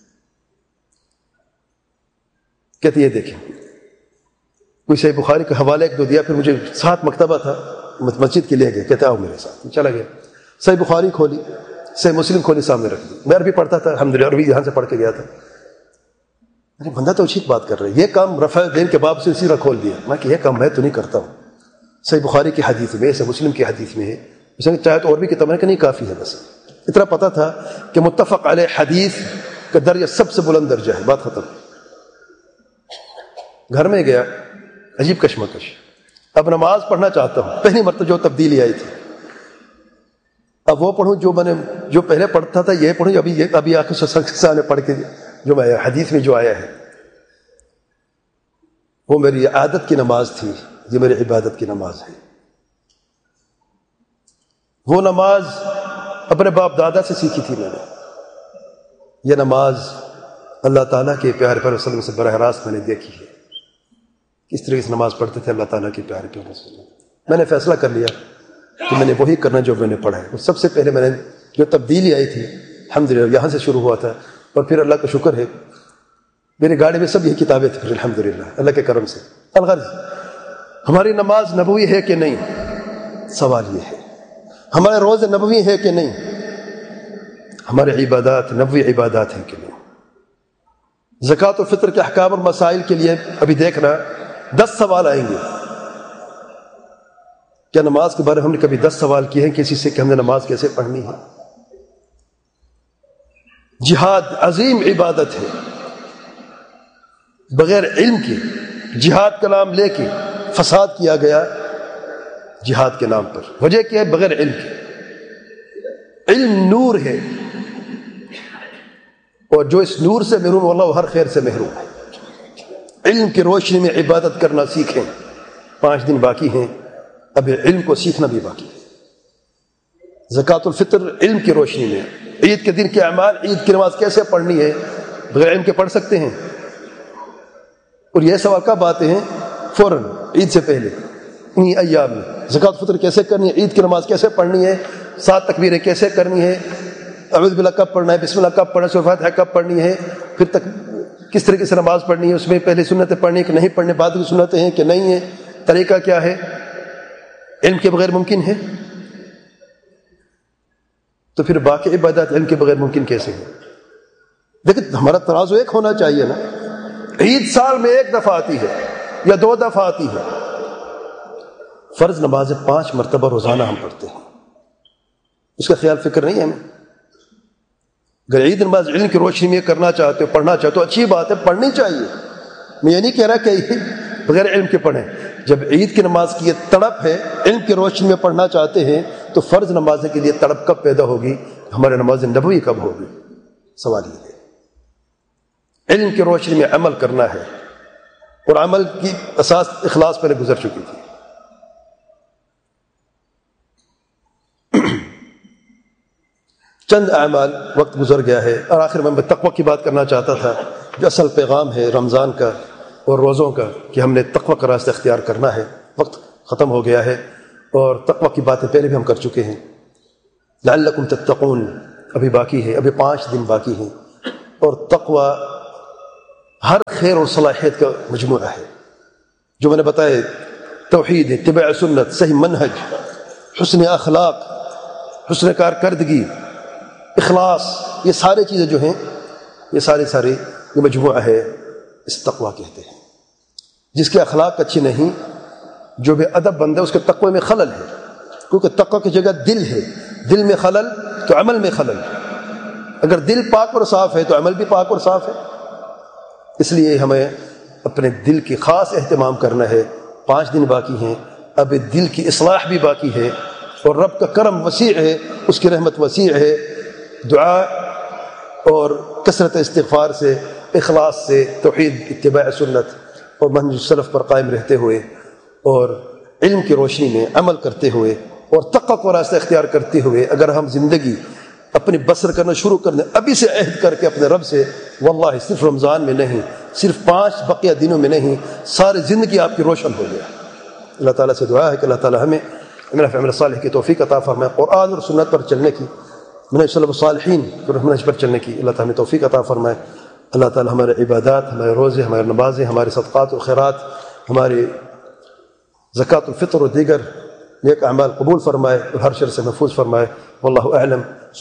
A: کہتے یہ دیکھیں کوئی صحیح بخاری کا حوالہ ایک دو دیا، پھر مجھے ساتھ مکتبہ تھا مسجد کے لے گئے، کہتے آؤ میرے ساتھ. چلا گیا، صحیح بخاری کھولی، صحیح مسلم کھولی، سامنے رکھ دی. میں عربی پڑھتا تھا الحمدللہ، عربی یہاں سے پڑھ کے گیا تھا. ارے بندہ تو ٹھیک بات کر رہا ہے، یہ کام رفع دین کے باب سے سیدھا کھول دیا. میں کہ یہ کام میں تو نہیں کرتا ہوں. صحیح بخاری کی حدیث میں، صحیح مسلم کی حدیث میں ہے، اس نے چاہے تو اور بھی کتاب میں کہ نہیں کافی ہے. بس اتنا پتا تھا کہ متفق علیہ حدیث کا درجہ سب سے بلند درجہ ہے، بات ختم. گھر میں گیا، عجیب کشمکش. اب نماز پڑھنا چاہتا ہوں، پہلی مرتبہ جو تبدیلی آئی تھی. اب وہ پڑھوں جو میں نے جو پہلے پڑھتا تھا، یہ پڑھوں ابھی آخر سامنے پڑھ کے جو میں حدیث میں جو آیا ہے. وہ میری عادت کی نماز تھی، یہ میری عبادت کی نماز ہے. وہ نماز اپنے باپ دادا سے سیکھی تھی میں نے. یہ نماز اللہ تعالیٰ کے پیارے پیغمبر صلی اللہ علیہ وسلم سے براہ راست میں نے دیکھی ہے، کس طریقے سے نماز پڑھتے تھے اللہ تعالیٰ کے پیارے پیغمبر صلی اللہ علیہ وسلم. میں نے فیصلہ کر لیا کہ میں نے وہی کرنا جو میں نے پڑھا ہے. سب سے پہلے میں نے جو تبدیلی آئی تھی الحمدللہ یہاں سے شروع ہوا تھا، اور پھر اللہ کا شکر ہے میری گاڑی میں سب یہ کتابیں تھیں الحمدللہ اللہ کے کرم سے. الغرض ہماری نماز نبوی ہے کہ نہیں، سوال یہ ہے. ہمارے روزے نبوی ہے کہ نہیں، ہمارے عبادات نبوی عبادات ہیں کہ نہیں. زکوٰۃ و فطر کے احکام اور مسائل کے لیے ابھی دیکھنا 10 سوال آئیں گے. کیا نماز کے بارے میں ہم نے کبھی 10 سوال کیے ہیں کسی سے کہ ہم نے نماز کیسے پڑھنی ہے؟ جہاد عظیم عبادت ہے، بغیر علم کے جہاد کا نام لے کے فساد کیا گیا جہاد کے نام پر. وجہ کیا ہے؟ بغیر علم کے. علم نور ہے، اور جو اس نور سے محروم اللہ وہ ہر خیر سے محروم ہے. علم کی روشنی میں عبادت کرنا سیکھیں. 5 دن باقی ہیں، اب علم کو سیکھنا بھی باقی ہے. زکوٰۃ الفطر علم کی روشنی میں. عید کے دن کے اعمال، عید کی نماز کیسے پڑھنی ہے، بغیر علم کے پڑھ سکتے ہیں؟ اور یہ سوال کب آتے ہیں؟ فوراً عید سے پہلے انہی ایام میں. زکوٰۃ الفطر کیسے کرنی ہے، عید کی نماز کیسے پڑھنی ہے، 7 تکبیریں کیسے کرنی ہے، اعوذ باللہ کب پڑھنا ہے، بسم اللہ کب پڑھنا ہے، سورۃ فاتحہ کب پڑھنی ہے، پھر تک کس طریقے سے نماز پڑھنی ہے، اس میں پہلے سنتیں پڑھنی ہے کہ نہیں پڑھنے، بعد کی سنتیں ہیں کہ نہیں ہیں، طریقہ کیا ہے. علم کے بغیر ممکن ہے؟ تو پھر باقی عبادات علم کے بغیر ممکن کیسے ہیں؟ لیکن ہمارا ترازو ایک ہونا چاہیے نا. عید سال میں 1 دفعہ آتی ہے یا 2 دفعہ آتی ہے. فرض نمازیں 5 مرتبہ روزانہ ہم پڑھتے ہیں، اس کا خیال فکر نہیں ہے ہمیں. اگر عید نماز علم کی روشنی میں کرنا چاہتے ہو، پڑھنا چاہتے ہو، اچھی بات ہے، پڑھنی چاہیے. میں یہ نہیں کہہ رہا کہ بغیر علم کے پڑھیں. جب عید کی نماز کی یہ تڑپ ہے، علم کی روشنی میں پڑھنا چاہتے ہیں، تو فرض نمازیں کے لیے تڑپ کب پیدا ہوگی، ہمارے نماز نبوی کب ہوگی؟ سوال یہ ہے. علم کی روشنی میں عمل کرنا ہے، اور عمل کی اساس اخلاص پہلے گزر چکی تھی. چند اعمال، وقت گزر گیا ہے، اور آخر میں تقوی کی بات کرنا چاہتا تھا، جو اصل پیغام ہے رمضان کا اور روزوں کا، کہ ہم نے تقوی کا راستہ اختیار کرنا ہے. وقت ختم ہو گیا ہے، اور تقوی کی باتیں پہلے بھی ہم کر چکے ہیں. لعلکم تتقون ابھی باقی ہے، ابھی 5 دن باقی ہیں. اور تقوی ہر خیر اور صلاحیت کا مجموعہ ہے. جو میں نے بتایا، توحید، اتباع سنت، صحیح منہج، حسن اخلاق، حسن کارکردگی، اخلاص، یہ سارے چیزیں جو ہیں یہ سارے یہ مجموعہ ہے، اس تقوی کہتے ہیں. جس کے اخلاق اچھے نہیں، جو بے ادب بندہ، اس کے تقوی میں خلل ہے. کیونکہ تقوی کی جگہ دل ہے، دل میں خلل تو عمل میں خلل. اگر دل پاک اور صاف ہے تو عمل بھی پاک اور صاف ہے. اس لیے ہمیں اپنے دل کی خاص اہتمام کرنا ہے. 5 دن باقی ہیں، اب دل کی اصلاح بھی باقی ہے، اور رب کا کرم وسیع ہے، اس کی رحمت وسیع ہے. دعا اور کثرت استغفار سے، اخلاص سے، توحید، اتباع سنت اور منہج سلف پر قائم رہتے ہوئے، اور علم کی روشنی میں عمل کرتے ہوئے، اور تقوی کا راستہ اختیار کرتے ہوئے اگر ہم زندگی اپنی بسر کرنا شروع کر دیں، ابھی سے عہد کر کے اپنے رب سے، واللہ صرف رمضان میں نہیں، صرف 5 بقیہ دنوں میں نہیں، ساری زندگی آپ کی روشن ہو گیا. اللہ تعالیٰ سے دعا ہے کہ اللہ تعالیٰ ہمیں عمل صالح کی توفیق عطا فرمائے، قرآن اور سنت پر چلنے کی، منہج سلف الصالحین منہج پر چلنے کی اللہ تعالیٰ ہمیں توفیق عطا فرمائے. اللہ تعالیٰ ہمارے عبادات، ہمارے روزے، ہمارے نمازیں، ہمارے صدقات و خیرات، ہمارے زکوٰۃ الفطر و دیگر نیک اعمال قبول فرمائے اور ہر شر سے محفوظ فرمائے. واللہ اعلم.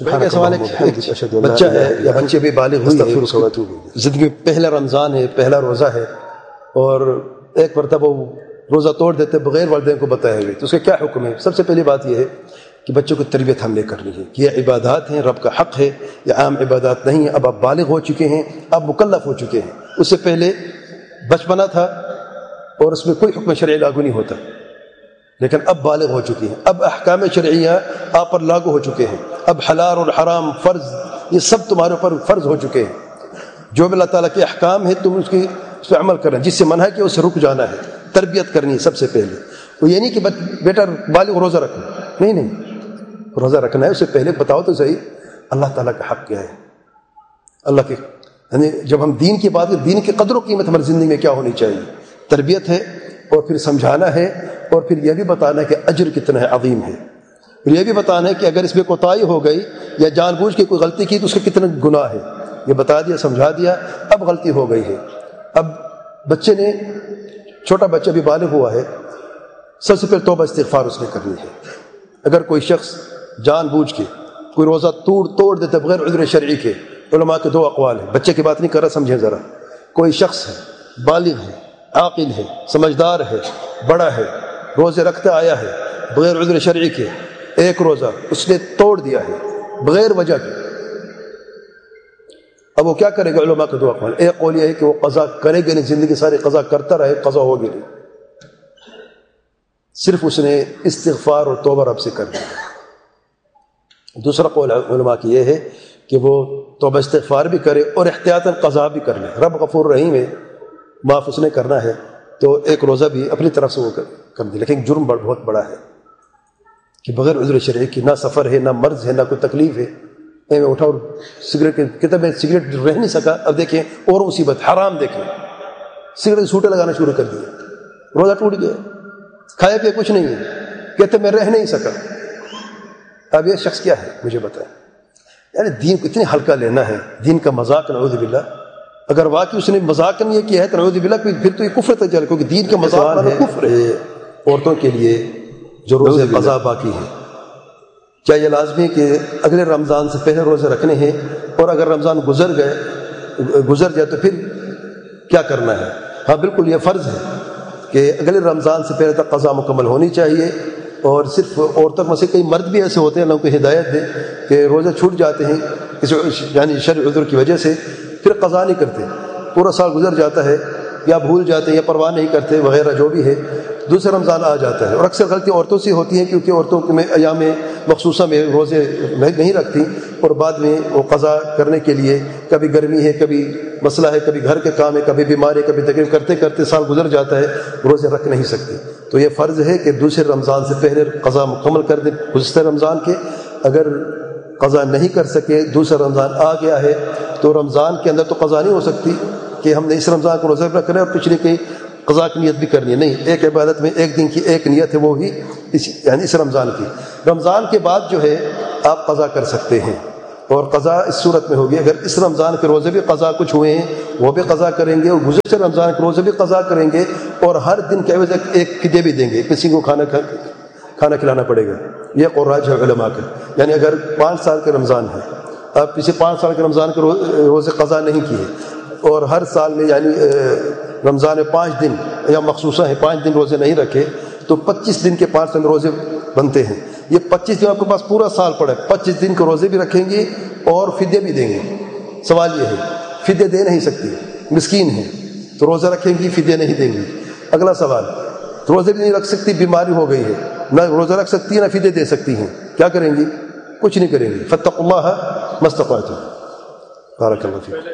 A: بچہ ہے یا بچے بھی بالغ ہوئی ہے، زندگی میں پہلا رمضان ہے، پہلا روزہ ہے، اور ایک مرتبہ وہ روزہ توڑ دیتے بغیر والدین کو بتائے ہوئے، تو اس کا کیا حکم ہے؟ سب سے پہلی بات یہ ہے کہ بچوں کی تربیت ہم نے کرنی ہے کہ یہ عبادات ہیں، رب کا حق ہے، یہ عام عبادات نہیں ہیں. اب آپ بالغ ہو چکے ہیں، اب مکلف ہو چکے ہیں. اس سے پہلے بچپنا تھا اور اس میں کوئی حکم شرعی لاگو نہیں ہوتا، لیکن اب بالغ ہو چکی ہیں، اب احکام شرعیہ آپ پر لاگو ہو چکے ہیں. اب حلال اور حرام، فرض، یہ سب تمہارے اوپر فرض ہو چکے ہیں. جو بھی اللہ تعالیٰ کے احکام ہیں تم اس پہ عمل کرنا، جس سے منع ہے کہ اس سے رک جانا ہے. تربیت کرنی ہے سب سے پہلے. وہ یہ نہیں کہ بیٹا بالغ روزہ رکھنا، نہیں، روزہ رکھنا ہے، اس سے پہلے بتاؤ تو صحیح اللہ تعالیٰ کا حق کیا ہے. اللہ کے یعنی جب ہم دین کی بات کریں، دین کی قدر و قیمت ہماری زندگی میں کیا ہونی چاہیے. تربیت ہے، اور پھر سمجھانا ہے، اور پھر یہ بھی بتانا ہے کہ اجر کتنا ہے، عظیم ہے. پھر یہ بھی بتانا ہے کہ اگر اس میں کوتاہی ہو گئی یا جان بوجھ کے کوئی غلطی کی تو اس کا کتنا گناہ ہے. یہ بتا دیا، سمجھا دیا. اب غلطی ہو گئی ہے، اب بچے نے، چھوٹا بچہ بھی بالغ ہوا ہے، سب سے پہلے توبہ استغفار اس نے کرنی ہے. اگر کوئی شخص جان بوجھ کے کوئی روزہ توڑ دیتا بغیر عذر شرعی کے، علماء کے 2 اقوال ہیں. بچے کی بات نہیں کر رہا، سمجھیں ذرا. کوئی شخص ہے، بالغ ہے، عاقل ہے، سمجھدار ہے، بڑا ہے، روزے رکھتا آیا ہے بغیر عذر شرعی کے، ایک روزہ اس نے توڑ دیا ہے بغیر وجہ کے، اب وہ کیا کرے گا؟ علماء کے 2 اقوال. ایک قول یہ ہے کہ وہ قضا کرے گا نہیں، زندگی ساری قضا کرتا رہے، قضا ہوگی نہیں، صرف اس نے استغفار اور توبہ رب سے کر دیا. دوسرا قول علماء کی یہ ہے کہ وہ توبہ استغفار بھی کرے اور احتیاطاً قضا بھی کر لے. رب غفور رحیم ہے، معاف اس نے کرنا ہے، تو ایک روزہ بھی اپنی طرف سے وہ کر دے. لیکن جرم بہت بڑا ہے کہ بغیر عذر شرعی کی، نہ سفر ہے، نہ مرض ہے، نہ کوئی تکلیف ہے، میں اٹھا اور سگریٹ کے کتاب میں سگریٹ رہ نہیں سکا. اب دیکھیں اور مصیبت، حرام دیکھیں، سگریٹ سوٹے لگانا شروع کر دیے، روزہ ٹوٹ گیا. کھایا پیا کچھ نہیں ہے، کہتے میں رہ نہیں سکا. اب یہ شخص کیا ہے مجھے بتائیں؟ یعنی دین کو اتنے ہلکا لینا ہے، دین کا مذاق، نعوذ باللہ. اگر واقعی اس نے مذاق یہ کیا ہے تو نعوذ باللہ، پھر تو یہ کفر تک چلے، کیونکہ دین کا مذاق کفر ہے. عورتوں کے لیے جو روزے قضا باقی ہے، کیا یہ لازمی ہے کہ اگلے رمضان سے پہلے روزے رکھنے ہیں، اور اگر رمضان گزر جائے تو پھر کیا کرنا ہے؟ ہاں بالکل یہ فرض ہے کہ اگلے رمضان سے پہلے تک قضا مکمل ہونی چاہیے. اور صرف عورتوں میں سے کئی مرد بھی ایسے ہوتے ہیں، اللہ کو ہدایت دے، کہ روزے چھوٹ جاتے ہیں کسی یعنی شرعی عذر کی وجہ سے، پھر قضا نہیں کرتے، پورا سال گزر جاتا ہے، یا بھول جاتے ہیں یا پرواہ نہیں کرتے وغیرہ جو بھی ہے، دوسرا رمضان آ جاتا ہے. اور اکثر غلطی عورتوں سے ہوتی ہیں، کیونکہ عورتوں میں ایام مخصوصہ میں روزے نہیں رکھتی، اور بعد میں وہ قضا کرنے کے لیے کبھی گرمی ہے، کبھی مسئلہ ہے، کبھی گھر کے کام ہے، کبھی بیماری، کبھی تکلیف، کرتے کرتے سال گزر جاتا ہے، روزے رکھ نہیں سکتی. تو یہ فرض ہے کہ دوسرے رمضان سے پہلے قضا مکمل کر دیں گزشتہ رمضان کے. اگر قضا نہیں کر سکے، دوسرا رمضان آ گیا ہے، تو رمضان کے اندر تو قضا نہیں ہو سکتی کہ ہم نے اس رمضان کو روزہ رکھ رہے ہیں اور پچھلے کی قضا کی نیت بھی کرنی ہے. نہیں، ایک عبادت میں ایک دن کی ایک نیت ہے، وہ ہی یعنی اس رمضان کی. رمضان کے بعد جو ہے آپ قضا کر سکتے ہیں، اور قضا اس صورت میں ہوگی اگر اس رمضان کے روزے بھی قضا کچھ ہوئے ہیں وہ بھی قضا کریں گے، اور گزشتہ رمضان کے روزے بھی قضا کریں گے، اور ہر دن کے عوض ایک فدیہ بھی دیں گے، کسی کو کھانا کھلانا پڑے گا۔ یہ قراج ہے علماء کا، یعنی اگر 5 سال کے رمضان ہے، آپ کسی 5 سال کے رمضان کے روزے قضا نہیں کیے، اور ہر سال میں یعنی رمضان میں 5 دن یا مخصوصہ ہیں 5 دن روزے نہیں رکھے، تو 25 دن کے 5 دن روزے بنتے ہیں۔ یہ 25 دن آپ کے پاس پورا سال پڑا ہے، 25 دن کے روزے بھی رکھیں گے اور فدیہ بھی دیں گے۔ سوال یہ ہے فدیہ دے نہیں سکتی، مسکین ہے تو روزہ رکھیں گی، فدیہ نہیں دیں گی۔ اگلا سوال، روزے بھی نہیں رکھ سکتی، بیماری ہو گئی ہے، نہ روزہ رکھ سکتی ہے نہ فدیہ دے سکتی ہیں، کیا کریں گی؟ کچھ نہیں کریں گے۔ فاتقوا اللہ ما استطعتم۔ بارک اللہ فیک۔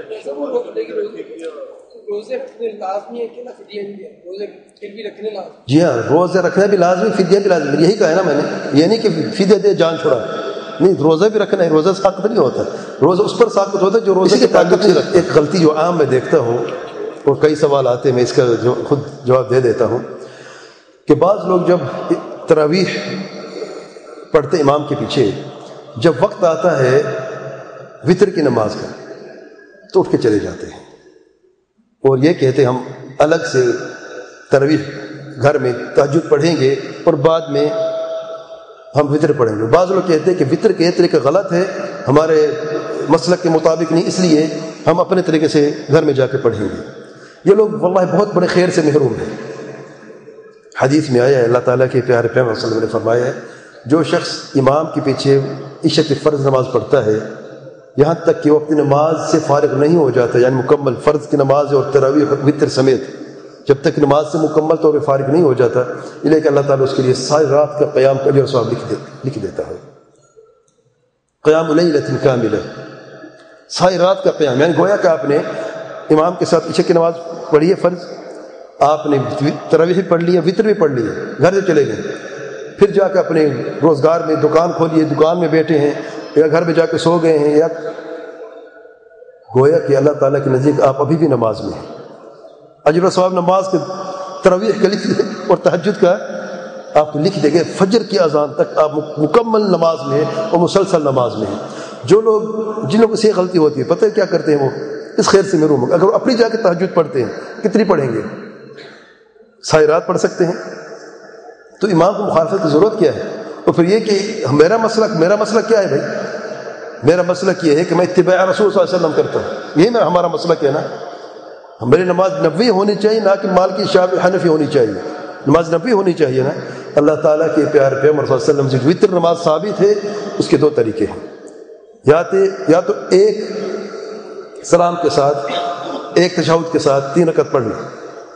A: جی ہاں، روزے رکھنا بھی لازمی، فدیہ بھی لازمی، یہی کہا ہے نا میں نے، یہ نہیں کہ فدیہ دے جان چھڑا، نہیں، روزہ بھی رکھنا ہے، روزہ ساقط نہیں ہوتا، روزہ اس پر ساقط ہوتا ہے جو روزے کی طاقت نہیں رکھتا۔ ایک غلطی جو عام میں دیکھتا ہوں، اور کئی سوال آتے ہیں، میں اس کا خود جواب دے دیتا ہوں، کہ بعض لوگ جب تراویح پڑھتے امام کے پیچھے، جب وقت آتا ہے وتر کی نماز کا تو اٹھ کے چلے جاتے ہیں، اور یہ کہتے ہم الگ سے تراویح گھر میں تہجد پڑھیں گے اور بعد میں ہم وتر پڑھیں گے۔ بعض لوگ کہتے ہیں کہ وتر کے طریقہ غلط ہے، ہمارے مسلک کے مطابق نہیں، اس لیے ہم اپنے طریقے سے گھر میں جا کے پڑھیں گے۔ یہ لوگ واللہ بہت بڑے خیر سے محروم ہیں۔ حدیث میں آیا ہے، اللہ تعالیٰ کے پیارے پیغمبر صلی اللہ علیہ وسلم نے فرمایا ہے، جو شخص امام کے پیچھے عشاء کی فرض نماز پڑھتا ہے یہاں تک کہ وہ اپنی نماز سے فارغ نہیں ہو جاتا، یعنی مکمل فرض کی نماز اور تراویح وتر سمیت جب تک نماز سے مکمل طور پہ فارغ نہیں ہو جاتا، یہ لے کہ اللہ تعالیٰ اس کے لیے ساری رات کا قیام کا اجر و ثواب لکھ دیتا ہے۔ قیام لیلۃ کاملہ، ساری رات کا قیام، یعنی گویا کہ آپ نے امام کے ساتھ عشاء کی نماز پڑھی ہے فرض، آپ نے تراویح پڑھ لی ہے، وتر بھی پڑھ لی ہے، گھر سے چلے گئے، پھر جا کے اپنے روزگار میں دکان کھولی ہے، دکان میں بیٹھے ہیں، یا گھر میں جا کے سو گئے ہیں، یا گویا کہ اللہ تعالیٰ کے نزدیک آپ ابھی بھی نماز میں ہیں۔ اجر و ثواب نماز کے تراویح کا لکھ دیں اور تہجد کا آپ لکھ دیں گے، فجر کی اذان تک آپ مکمل نماز میں ہیں اور مسلسل نماز میں ہیں۔ جو لوگ جن لوگوں سے یہ غلطی ہوتی ہے، پتہ ہے کیا کرتے ہیں وہ؟ اس خیر سے محروم ہو، اگر وہ اپنی جا کے تہجد پڑھتے ہیں کتنی پڑھیں گے؟ ساری رات پڑھ سکتے ہیں، تو امام کو مخالفت کی ضرورت کیا ہے؟ تو پھر یہ کہ میرا مسلک کیا ہے بھائی؟ میرا مسلک یہ ہے کہ میں اتباع رسول صلی اللہ علیہ وسلم کرتا ہوں، یہی ہمارا مسلک ہے نا۔ ہماری نماز نبوی ہونی چاہیے، نہ کہ مالکی شافعی حنفی ہونی چاہیے، نماز نبوی ہونی چاہیے نا۔ اللہ تعالیٰ کے پیارے پیغمبر صلی اللہ علیہ وسلم سے وتر نماز ثابت ہے، اس کے 2 طریقے ہیں، یا تو ایک سلام کے ساتھ، ایک تشہد کے ساتھ 3 رکعت پڑھ لیں،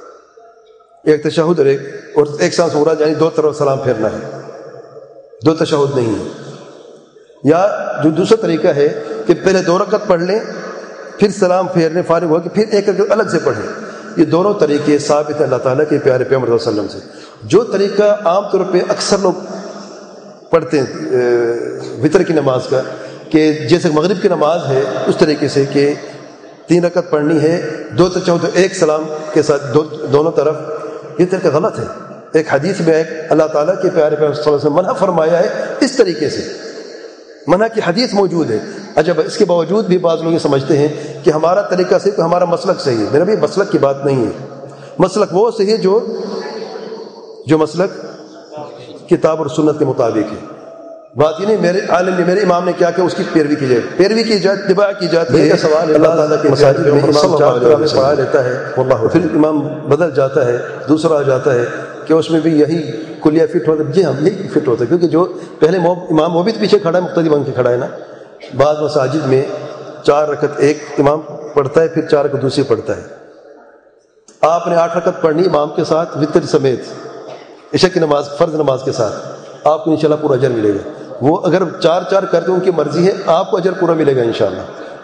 A: ایک تشہد اور ایک سانس اڑا، یعنی 2 طرف سلام پھیرنا ہے، 2 تشہد نہیں ہے۔ یا جو دوسرا طریقہ ہے کہ پہلے 2 رکعت پڑھ لیں، پھر سلام پھیرنے فارغ ہو کے پھر ایک رکعت الگ سے پڑھیں۔ یہ دونوں طریقے ثابت ہیں اللہ تعالیٰ کے پیارے پیغمبر صلی اللہ علیہ وسلم سے۔ جو طریقہ عام طور پہ اکثر لوگ پڑھتے ہیں وتر کی نماز کا، کہ جیسے مغرب کی نماز ہے اس طریقے سے کہ 3 رکعت پڑھنی ہے، 2 تشہد ایک سلام کے ساتھ دونوں طرف، یہ طریقہ غلط ہے۔ ایک حدیث میں اللہ تعالیٰ کے پیارے پیغمبر صلی اللہ علیہ وسلم منع فرمایا ہے اس طریقے سے، منع کی حدیث موجود ہے۔ عجب، اس کے باوجود بھی بعض لوگ یہ سمجھتے ہیں کہ ہمارا طریقہ صرف ہمارا مسلک صحیح ہے۔ میرا بھی مسلک کی بات نہیں ہے، مسلک وہ صحیح ہے جو مسلک کتاب اور سنت کے مطابق ہے۔ بات یہ نہیں میرے عالم نے، میرے امام نے کیا کہ اس کی پیروی کی جائے، اتباع کی جاتی ہے۔ سوال ہے، اللہ تعالیٰ کے مساجد میں امام 4 میں پڑھا لیتا ہے، پھر امام بدل جاتا ہے، دوسرا آ جاتا ہے، کہ اس میں بھی یہی کلیہ فٹ ہوتا ہے؟ جی ہاں، یہی فٹ ہوتا ہے، کیونکہ جو پہلے امام وہ بھی پیچھے کھڑا ہے، مقتدی بن کے کھڑا ہے نا۔ بعض مساجد میں 4 رکعت ایک امام پڑھتا ہے، پھر 4 رکعت دوسری پڑھتا ہے۔ آپ نے 8 رکعت پڑھنی امام کے ساتھ وتر سمیت، عشاء کی نماز فرض نماز کے ساتھ، آپ کو انشاءاللہ پورا اجر ملے گا۔ وہ اگر 4 کرتے ہیں، ان کی مرضی ہے، آپ کو اجر پورا ملے گا انشاءاللہ۔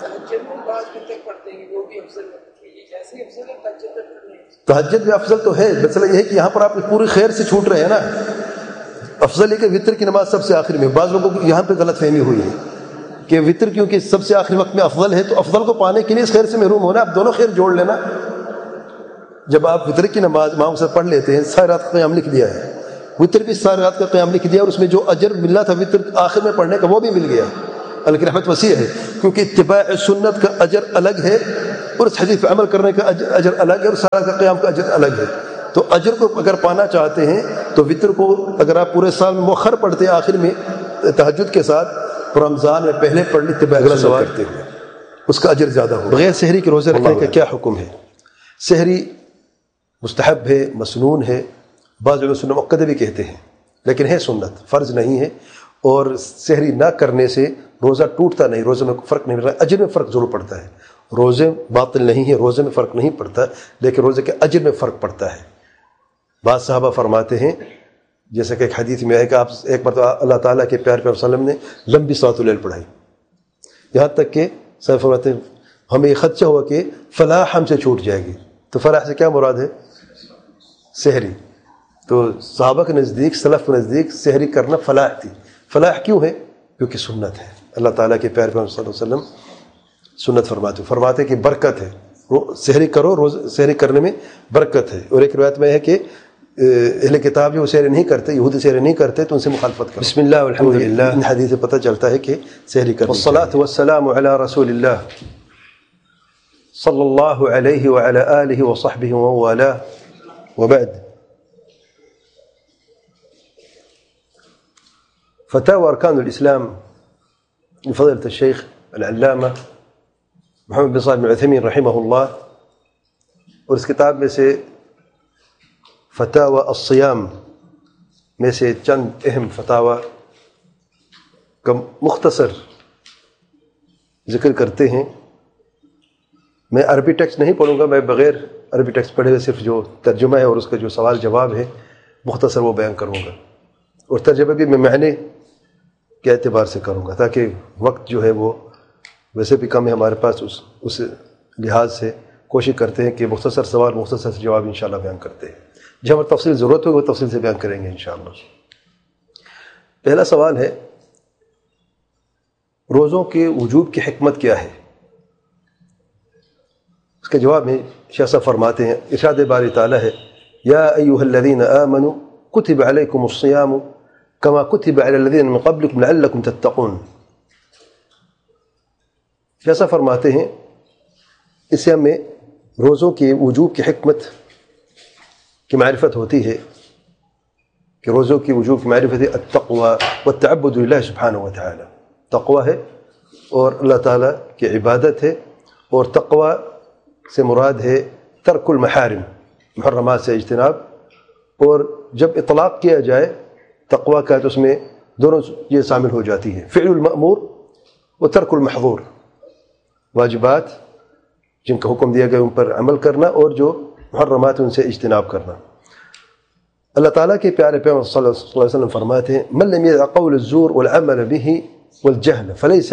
A: تہجد بھی افضل تو ہے، مسئلہ یہ ہے کہ یہاں پر آپ پوری خیر سے چھوٹ رہے ہیں نا۔ افضل ہے کہ وتر کی نماز سب سے آخر میں، بعض لوگوں کو یہاں پہ غلط فہمی ہوئی ہے کہ وتر کیونکہ سب سے آخری وقت میں افضل ہے، تو افضل کو پانے کے لیے اس خیر سے محروم ہونا، آپ دونوں خیر جوڑ لینا۔ جب آپ وتر کی نماز امام سے پڑھ لیتے ہیں، ساری رات قیام لکھ دیا ہے، وطر بھی ساری رات کا قیام لکھ دیا اور اس میں جو اجر ملنا تھا وطر آخر میں پڑھنے کا وہ بھی مل گیا. اللہ کی رحمت وسیع ہے کیونکہ اتباع سنت کا اجر الگ ہے اور اس حدیث پہ عمل کرنے کا اجر الگ ہے اور سارا کا قیام کا اجر الگ ہے. تو اجر کو اگر پانا چاہتے ہیں تو وطر کو اگر آپ پورے سال میں مؤخر پڑھتے ہیں آخر میں تہجد کے ساتھ رمضان میں پہلے پڑھ لی اتباع سنت کرتے ہوئے اس کا اجر زیادہ ہو. بغیر سحری کے روزے رکھنے کا کیا حکم ہے؟ سحری مستحب ہے، مسنون ہے، بعض لوگ سنت مؤکدہ بھی کہتے ہیں لیکن ہے سنت، فرض نہیں ہے. اور سحری نہ کرنے سے روزہ ٹوٹتا نہیں، روزے میں فرق نہیں پڑتا، اجر میں فرق ضرور پڑتا ہے. روزے باطل نہیں ہے، روزے میں فرق نہیں پڑتا لیکن روزے کے اجر میں فرق پڑتا ہے. بعض صحابہ فرماتے ہیں جیسا کہ ایک حدیث میں ہے کہ آپ ایک مرتبہ اللہ تعالیٰ کے پیارے پیغمبر صلی اللہ علیہ وسلم نے لمبی صلاۃ اللیل پڑھائی، یہاں تک کہ صاحب فرماتے ہیں ہمیں یہ خدشہ ہوا کہ فلاح ہم سے چھوٹ جائے گی. تو فلاح سے کیا مراد ہے؟ سحری. تو صحابہ کے نزدیک، سلف کے نزدیک سحری کرنا فلاح تھی. فلاح کیوں ہے؟ کیونکہ سنت ہے. اللہ تعالیٰ کے پیارے پیغمبر صلی اللہ علیہ وسلم سنت فرماتے کہ برکت ہے، سحری کرو، روز سحری کرنے میں برکت ہے. اور ایک روایت میں ہے کہ اہل کتاب جو سحری نہیں کرتے، یہودی سحری نہیں کرتے تو ان سے مخالفت کرو. بسم اللہ والحمد للہ. ان حدیث سے پتہ چلتا ہے کہ سحری کرو. والصلاۃ والسلام علی رسول اللہ صلی اللہ علیہ وعلی آلہ وصحبہ ومن وبعد. فتاوى أركان الإسلام لفضيلة الشيخ العلامة محمد بن صالح بن عثيمين رحمه الله. اور اس کتاب میں سے فتاوى الصيام میں سے چند اہم فتاوی کا مختصر ذکر کرتے ہیں. میں عربی ٹیکسٹ نہیں پڑھوں گا، میں بغیر عربی ٹیکسٹ پڑھے ہوئے صرف جو ترجمہ ہے اور اس کا جو سوال جواب ہے مختصر وہ بیان کروں گا. اور ترجمہ بھی میں معنی کے اعتبار سے کروں گا تاکہ وقت جو ہے وہ ویسے بھی کم ہے ہمارے پاس، اس لحاظ سے کوشش کرتے ہیں کہ مختصر سوال مختصر سے جواب انشاءاللہ بیان کرتے ہیں. جب ہمیں تفصیل ضرورت ہوگی وہ تفصیل سے بیان کریں گے انشاءاللہ. پہلا سوال ہے روزوں کے وجوب کی حکمت کیا ہے؟ اس کے جواب میں شیخ صاحب فرماتے ہیں، ارشاد باری تعالیٰ ہے یا ایھا الذین آمنوا کتب علیکم الصیام کما کتب علی الذین من قبلکم لعلکم تتقون. شیخ صاحب فرماتے ہیں اس سے ہمیں روزوں کے وجوب کی حکمت کی معرفت ہوتی ہے کہ روزوں کی وجوب کی معرفت ہے التقوی والتعبد للہ سبحانہ وتعالی. تقوی ہے اور اللہ تعالیٰ کی عبادت ہے، اور تقوی سے مراد ہے ترک المحارم، محرمات سے اجتناب. اور جب اطلاق کیا جائے تقوی کا تو اس میں دونوں یہ شامل ہو جاتی ہے، فعل المأمور و ترک المحظور، واجبات جن کا حکم دیا گیا ان پر عمل کرنا اور جو محرمات ان سے اجتناب کرنا. اللہ تعالیٰ کے پیارے پیغمبر صلی اللہ علیہ وسلم فرماتے ہیں من لم يدع قول الزور والعمل به والجهل فليس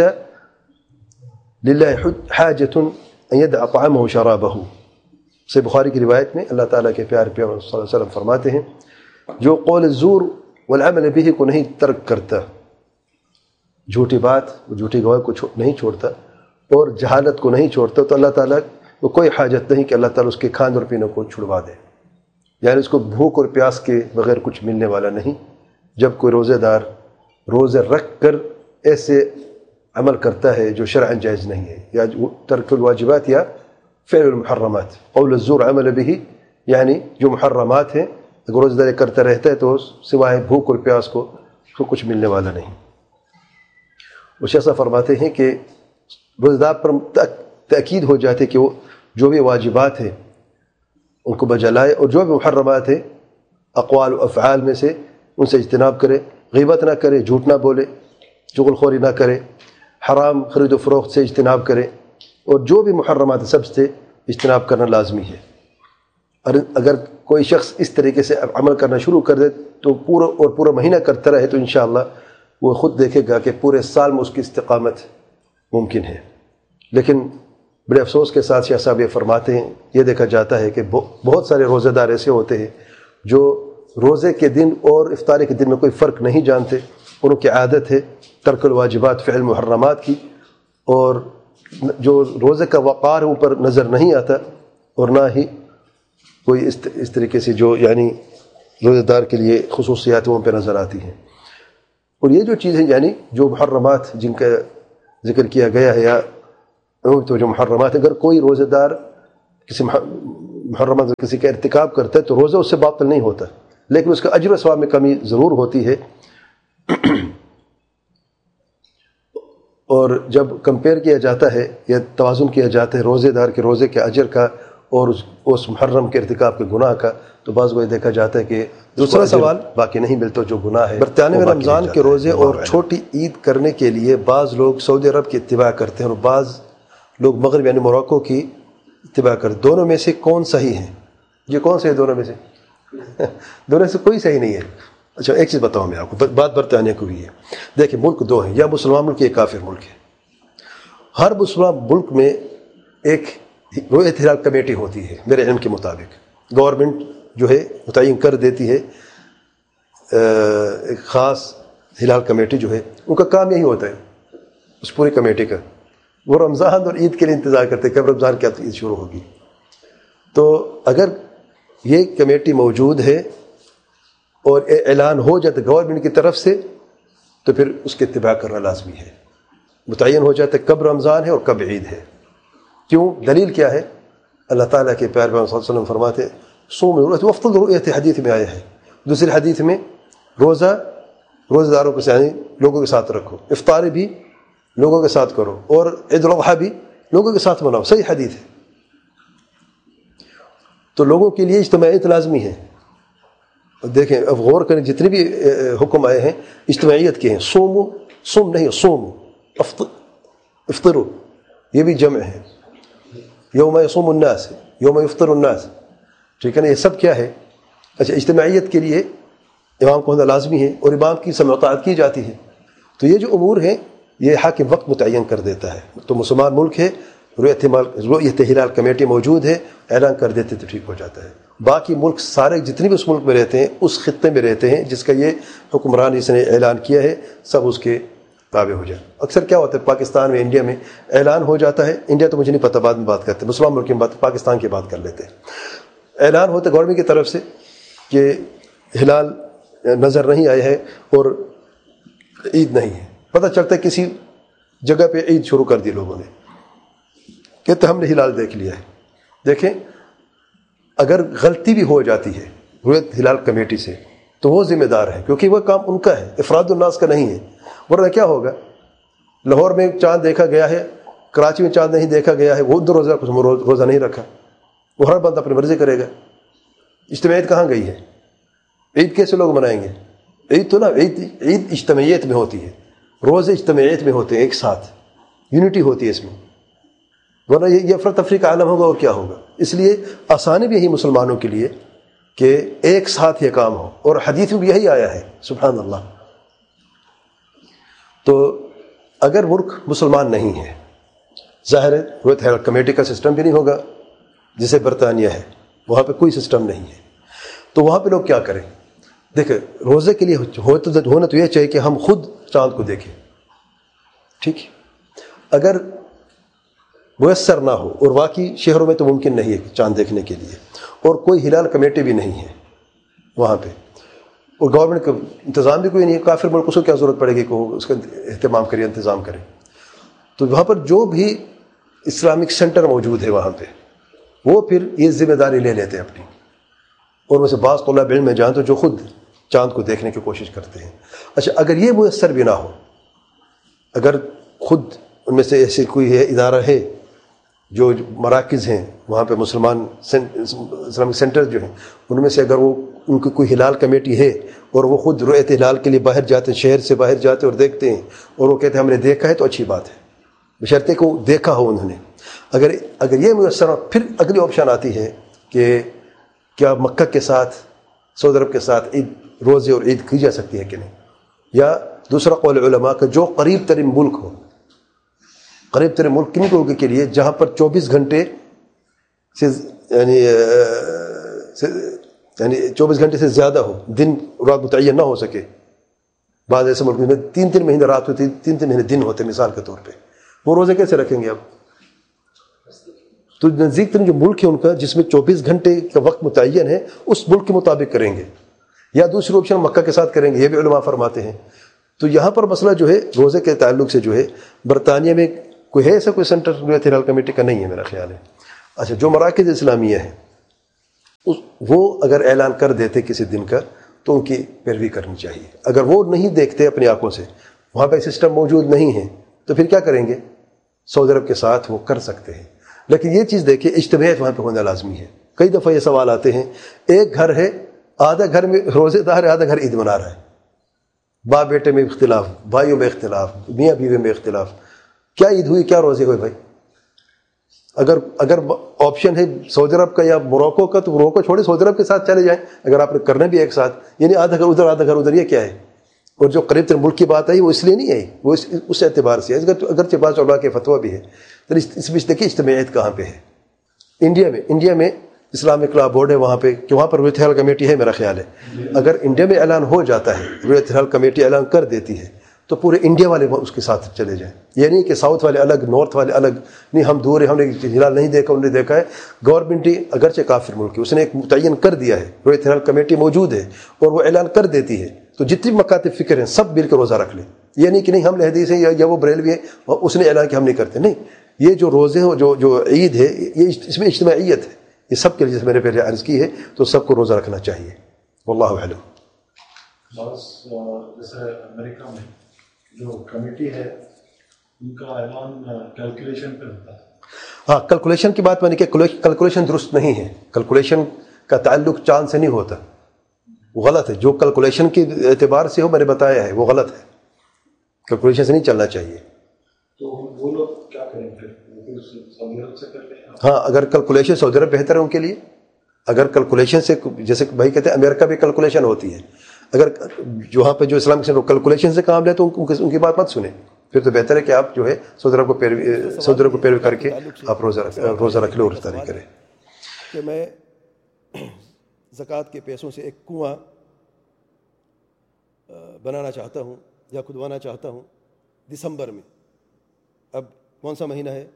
A: لله حاجة ان يدع طعامه وشرابه. سے بخاری کی روایت میں اللہ تعالیٰ کے پیارے پیغمبر صلی اللہ علیہ وسلم فرماتے ہیں جو قول الزور والعمل به کو نہیں ترک کرتا، جھوٹی بات جھوٹی گواہی کو نہیں چھوڑتا اور جہالت کو نہیں چھوڑتا، تو اللہ تعالیٰ کو کوئی حاجت نہیں کہ اللہ تعالیٰ اس کے کھانے اور پینے کو چھڑوا دے. یعنی اس کو بھوک اور پیاس کے بغیر کچھ ملنے والا نہیں. جب کوئی روزے دار روزے رکھ کر ایسے عمل کرتا ہے جو شرعاً جائز نہیں ہے، یا ترک الواجبات یا فعل المحرمات، قول الزور عمل به، یعنی جو محرمات ہیں اگر روزہ داری کرتا رہتا ہے تو سوائے بھوک اور پیاس کو اس کو کچھ ملنے والا نہیں. وہ شیخ صاحب فرماتے ہیں کہ روزہ دار پر تأکید ہو جاتے کہ وہ جو بھی واجبات ہیں ان کو بجا لائے، اور جو بھی محرمات ہیں اقوال و افعال میں سے ان سے اجتناب کرے، غیبت نہ کرے، جھوٹ نہ بولے، چغل خوری نہ کرے، حرام خرید و فروخت سے اجتناب کرے، اور جو بھی محرمات سب سے اجتناب کرنا لازمی ہے. اور اگر کوئی شخص اس طریقے سے عمل کرنا شروع کر دے تو پورا مہینہ کرتا رہے تو انشاءاللہ وہ خود دیکھے گا کہ پورے سال میں اس کی استقامت ممکن ہے. لیکن بڑے افسوس کے ساتھ شیخ صاحب یہ فرماتے ہیں یہ دیکھا جاتا ہے کہ بہت سارے روزہ دار ایسے ہوتے ہیں جو روزے کے دن اور افطاری کے دن میں کوئی فرق نہیں جانتے، ان کی عادت ہے ترک الواجبات فعل محرمات کی، اور جو روزے کا وقار ہے اوپر نظر نہیں آتا، اور نہ ہی کوئی اس طریقے سے جو یعنی روزے دار کے لیے خصوصیات وہاں پہ نظر آتی ہیں. اور یہ جو چیزیں یعنی جو محرمات جن کا ذکر کیا گیا ہے یا تو جو محرمات، اگر کوئی روزے دار کسی محرمات کسی کا ارتکاب کرتا ہے تو روزہ اس سے باطل نہیں ہوتا، لیکن اس کا اجر و ثواب میں کمی ضرور ہوتی ہے. اور جب کمپیئر کیا جاتا ہے یا توازن کیا جاتا ہے روزے دار کے روزے کے اجر کا اور اس محرم کے ارتکاب کے گناہ کا، تو بعض وہ دیکھا جاتا ہے کہ دوسرا سوال باقی نہیں ملتا جو گناہ ہے. برطانیہ میں رمضان کے روزے اور چھوٹی عید کرنے کے لیے بعض لوگ سعودی عرب کی اتباع کرتے ہیں اور بعض لوگ مغرب یعنی موراکو کی اتباع کرتے. دونوں میں سے کون صحیح ہے؟ یہ کون سے ہے دونوں میں سے؟ دونوں سے کوئی صحیح نہیں ہے. اچھا ایک چیز بتاؤں میں آپ کو، بات برطانیہ کو بھی ہے. دیکھیں ملک دو ہیں، یا مسلمان ملک یا کافر ملک ہے. ہر مسلمان ملک میں ایک رؤیت ہلال کمیٹی ہوتی ہے میرے علم کے مطابق. گورنمنٹ جو ہے متعین کر دیتی ہے ایک خاص ہلال کمیٹی جو ہے، ان کا کام یہی ہوتا ہے اس پوری کمیٹی کا. وہ رمضان اور عید کے لیے انتظار کرتے ہیں کب رمضان کی عید شروع ہوگی. تو اگر یہ کمیٹی موجود ہے اور اعلان ہو جاتا ہے گورنمنٹ کی طرف سے تو پھر اس کی اتباع کرنا لازمی ہے. متعین ہو جاتا ہے کب رمضان ہے اور کب عید ہے. کیوں؟ دلیل کیا ہے؟ اللہ تعالیٰ کے پیارے پیغمبر صلی اللہ علیہ وسلم فرماتے ہیں صوم وافطر رؤیت، حدیث میں آیا ہے. دوسری حدیث میں روزہ داروں کے یعنی لوگوں کے ساتھ رکھو، افطاری بھی لوگوں کے ساتھ کرو اور عید الاضحیٰ بھی لوگوں کے ساتھ مناؤ. صحیح حدیث ہے. تو لوگوں کے لیے اجتماعیت لازمی ہے. دیکھیں اب غور کریں جتنے بھی حکم آئے ہیں اجتماعیت کے ہیں. سوم نہیں، سوم افطرو یہ بھی جمع ہے. یوم یصوم الناس، یوم یفطر الناس، ٹھیک ہے نا؟ یہ سب کیا ہے؟ اچھا اجتماعیت کے لیے امام کو ہونا لازمی ہے اور امام کی سمع و طاعت کی جاتی ہے. تو یہ جو امور ہیں یہ حاکم وقت متعین کر دیتا ہے. تو مسلمان ملک ہے، رؤیت ہلال کمیٹی موجود ہے، اعلان کر دیتے تو ٹھیک ہو جاتا ہے. باقی ملک سارے جتنے بھی اس ملک میں رہتے ہیں، اس خطے میں رہتے ہیں جس کا یہ حکمران اس نے اعلان کیا ہے، سب اس کے تابع ہو جائے. اکثر کیا ہوتا ہے پاکستان میں، انڈیا میں اعلان ہو جاتا ہے، انڈیا تو مجھے نہیں پتہ، بعد میں بات کرتے ہیں، مسلمان ملک کی بات، پاکستان کی بات کر لیتے ہیں. اعلان ہوتا ہے گورنمنٹ کی طرف سے کہ ہلال نظر نہیں آیا ہے اور عید نہیں ہے. پتہ چلتا ہے کسی جگہ پہ عید شروع کر دی لوگوں نے، کہتے ہم نے ہلال دیکھ لیا ہے. دیکھیں اگر غلطی بھی ہو جاتی ہے رؤیت ہلال کمیٹی سے تو وہ ذمہ دار ہے، کیونکہ وہ کام ان کا ہے، افراد الناس کا نہیں ہے. ورنہ کیا ہوگا؟ لاہور میں چاند دیکھا گیا ہے، کراچی میں چاند نہیں دیکھا گیا ہے، وہ روزہ نہیں رکھا، وہ ہر بندہ اپنی مرضی کرے گا. اجتماعیت کہاں گئی ہے؟ عید کیسے لوگ منائیں گے؟ عید تو نا عید اجتماعیت میں ہوتی ہے، روزے اجتماعیت میں ہوتے ہیں، ایک ساتھ یونٹی ہوتی ہے اس میں. ورنہ یہ افراتفری کا عالم ہوگا اور کیا ہوگا. اس لیے آسانی بھی یہی مسلمانوں کے لیے کہ ایک ساتھ یہ کام ہو، اور حدیث میں بھی یہی آیا ہے. سبحان اللہ. تو اگر ملک مسلمان نہیں ہے، ظاہر ہے رؤیت ہلال کمیٹی کا سسٹم بھی نہیں ہوگا جسے برطانیہ ہے، وہاں پہ کوئی سسٹم نہیں ہے. تو وہاں پہ لوگ کیا کریں؟ دیکھیں روزے کے لیے ہونا تو یہ چاہیے کہ ہم خود چاند کو دیکھیں، ٹھیک ہے. اگر میسر نہ ہو، اور واقعی شہروں میں تو ممکن نہیں ہے چاند دیکھنے کے لیے، اور کوئی ہلال کمیٹی بھی نہیں ہے وہاں پہ، اور گورنمنٹ کا انتظام بھی کوئی نہیں ہے، کافر ملک اس کو کیا ضرورت پڑے گی کہ وہ اس کا اہتمام کرے، انتظام کرے. تو وہاں پر جو بھی اسلامک سینٹر موجود ہے وہاں پہ وہ پھر یہ ذمہ داری لے لیتے ہیں اپنی، اور میں سے بعض طلاب علم میں جان تو جو خود چاند کو دیکھنے کی کوشش کرتے ہیں. اچھا اگر یہ میسر بھی نہ ہو، اگر خود ان میں سے ایسے کوئی ہے ادارہ ہے جو مراکز ہیں وہاں پہ مسلمان اسلامک سینٹر جو ہیں، ان میں سے اگر وہ ان کی کوئی ہلال کمیٹی ہے اور وہ خود رؤیت ہلال کے لیے باہر جاتے ہیں، شہر سے باہر جاتے اور دیکھتے ہیں اور وہ کہتے ہیں ہم نے دیکھا ہے، تو اچھی بات ہے، بشرطے کو دیکھا ہو انہوں نے. اگر یہ میسر ہو، پھر اگلی آپشن آتی ہے کہ کیا مکہ کے ساتھ، سعودی عرب کے ساتھ عید روزے اور عید کی جا سکتی ہے کہ نہیں. یا دوسرا قول علماء کا جو قریب ترین ملک ہو، قریب ترین ملک کن کو کے لیے جہاں پر 24 گھنٹے سے یعنی 24 گھنٹے سے زیادہ ہو، دن رات متعین نہ ہو سکے. بعض ایسے ملک میں 3 مہینے رات ہوتی، 3 مہینے دن ہوتے مثال کے طور پہ، وہ روزے کیسے رکھیں گے اب؟ تو نزدیک ترین جو ملک ہے ان کا جس میں 24 گھنٹے کا وقت متعین ہے، اس ملک کے مطابق کریں گے. یا دوسری آپشن مکہ کے ساتھ کریں گے، یہ بھی علماء فرماتے ہیں۔ تو یہاں پر مسئلہ جو ہے روزے کے تعلق سے جو ہے برطانیہ میں کوئی ہے ایسا کوئی سینٹر رویت ہلال کمیٹی کا؟ نہیں ہے میرا خیال ہے۔ اچھا، جو مراکز اسلامیہ ہیں وہ اگر اعلان کر دیتے کسی دن کا تو ان کی پیروی کرنی چاہیے۔ اگر وہ نہیں دیکھتے اپنی آنکھوں سے، وہاں پہ سسٹم موجود نہیں ہے، تو پھر کیا کریں گے؟ سعودی عرب کے ساتھ وہ کر سکتے ہیں، لیکن یہ چیز دیکھیں اجتماعیت وہاں پہ ہونا لازمی ہے۔ کئی دفعہ یہ سوال آتے ہیں، ایک گھر ہے، آدھا گھر میں روزے دار ہے، آدھا گھر عید منا رہا ہے، باپ بیٹے میں اختلاف، بھائیوں میں اختلاف، میاں بیوی میں اختلاف، کیا عید ہوئی، کیا روزے ہوئے بھائی؟ اگر آپشن ہے سعودی عرب کا یا موروکو کا، تو موروکو چھوڑے سعودی عرب کے ساتھ چلے جائیں، اگر آپ نے کرنا بھی ایک ساتھ، یعنی آدھا گھر ادھر آدھا گھر ادھر، یہ کیا ہے؟ اور جو قریب تر ملک کی بات آئی وہ اس لیے نہیں آئی، وہ اس اعتبار سے ہے، اگرچہ بعض علماء کے فتویٰ بھی ہے، تو اس میں دیکھیے اجتماعیت کہاں پہ ہے۔ انڈیا میں اسلامک لا بورڈ ہے وہاں پہ، کہ وہاں پر رویت ہلال کمیٹی ہے میرا خیال ہے۔ اگر انڈیا میں اعلان ہو جاتا ہے، رویت ہلال کمیٹی اعلان کر دیتی ہے، تو پورے انڈیا والے اس کے ساتھ چلے جائیں۔ یہ نہیں کہ ساؤتھ والے الگ، نارتھ والے الگ، نہیں ہم دور ہیں، ہم نے ہلال نہیں دیکھا، انہوں نے دیکھا ہے۔ گورنمنٹ ہی اگرچہ کافر ملک ہے، اس نے ایک متعین کر دیا ہے، رویت ہلال کمیٹی موجود ہے اور وہ اعلان کر دیتی ہے، تو جتنی مکاتب فکر ہیں سب مل کر روزہ رکھ لیں۔ یہ نہیں کہ نہیں ہم حدیث ہیں یا وہ بریلوی ہیں اور اس نے اعلان کہ ہم نہیں کرتے، نہیں، یہ جو روزے ہیں، جو عید ہے، یہ اس میں اجتماعیت ہے، یہ سب کے لیے، جیسے میں نے پہلے عرض کی ہے، تو سب کو روزہ رکھنا چاہیے۔ واللہ اعلم۔
B: جیسے امریکہ میں جو کمیٹی ہے ان کا اعلان کیلکولیشن پہ ہوتا ہے۔
A: ہاں، کیلکولیشن کی بات میں نے کہ کیلکولیشن درست نہیں ہے، کیلکولیشن کا تعلق چاند سے نہیں ہوتا، وہ غلط ہے۔ جو کیلکولیشن کے اعتبار سے ہو، میں نے بتایا ہے، وہ غلط ہے، کیلکولیشن سے نہیں چلنا چاہیے۔
B: تو وہ لوگ کیا کریں پھر؟ سعودی عرب سے کر لیں؟
A: ہاں، اگر کیلکولیشن سعودی عرب بہتر ہے ان کے لیے، اگر کیلکولیشن سے، جیسے بھائی کہتے ہیں امریکہ بھی کیلکولیشن ہوتی ہے، اگر وہاں پہ جو اسلامک سینٹر کیلکولیشن سے کام لے تو ان کی بات مت سنیں، پھر تو بہتر ہے کہ آپ جو ہے سعودی عرب کو پیروی کر کے آپ روزہ رکھ لیں اور افطاری کریں۔
C: کہ میں زکوٰۃ کے پیسوں سے ایک کنواں بنانا چاہتا ہوں یا کھدوانا چاہتا ہوں دسمبر میں۔ اب کون سا مہینہ ہے؟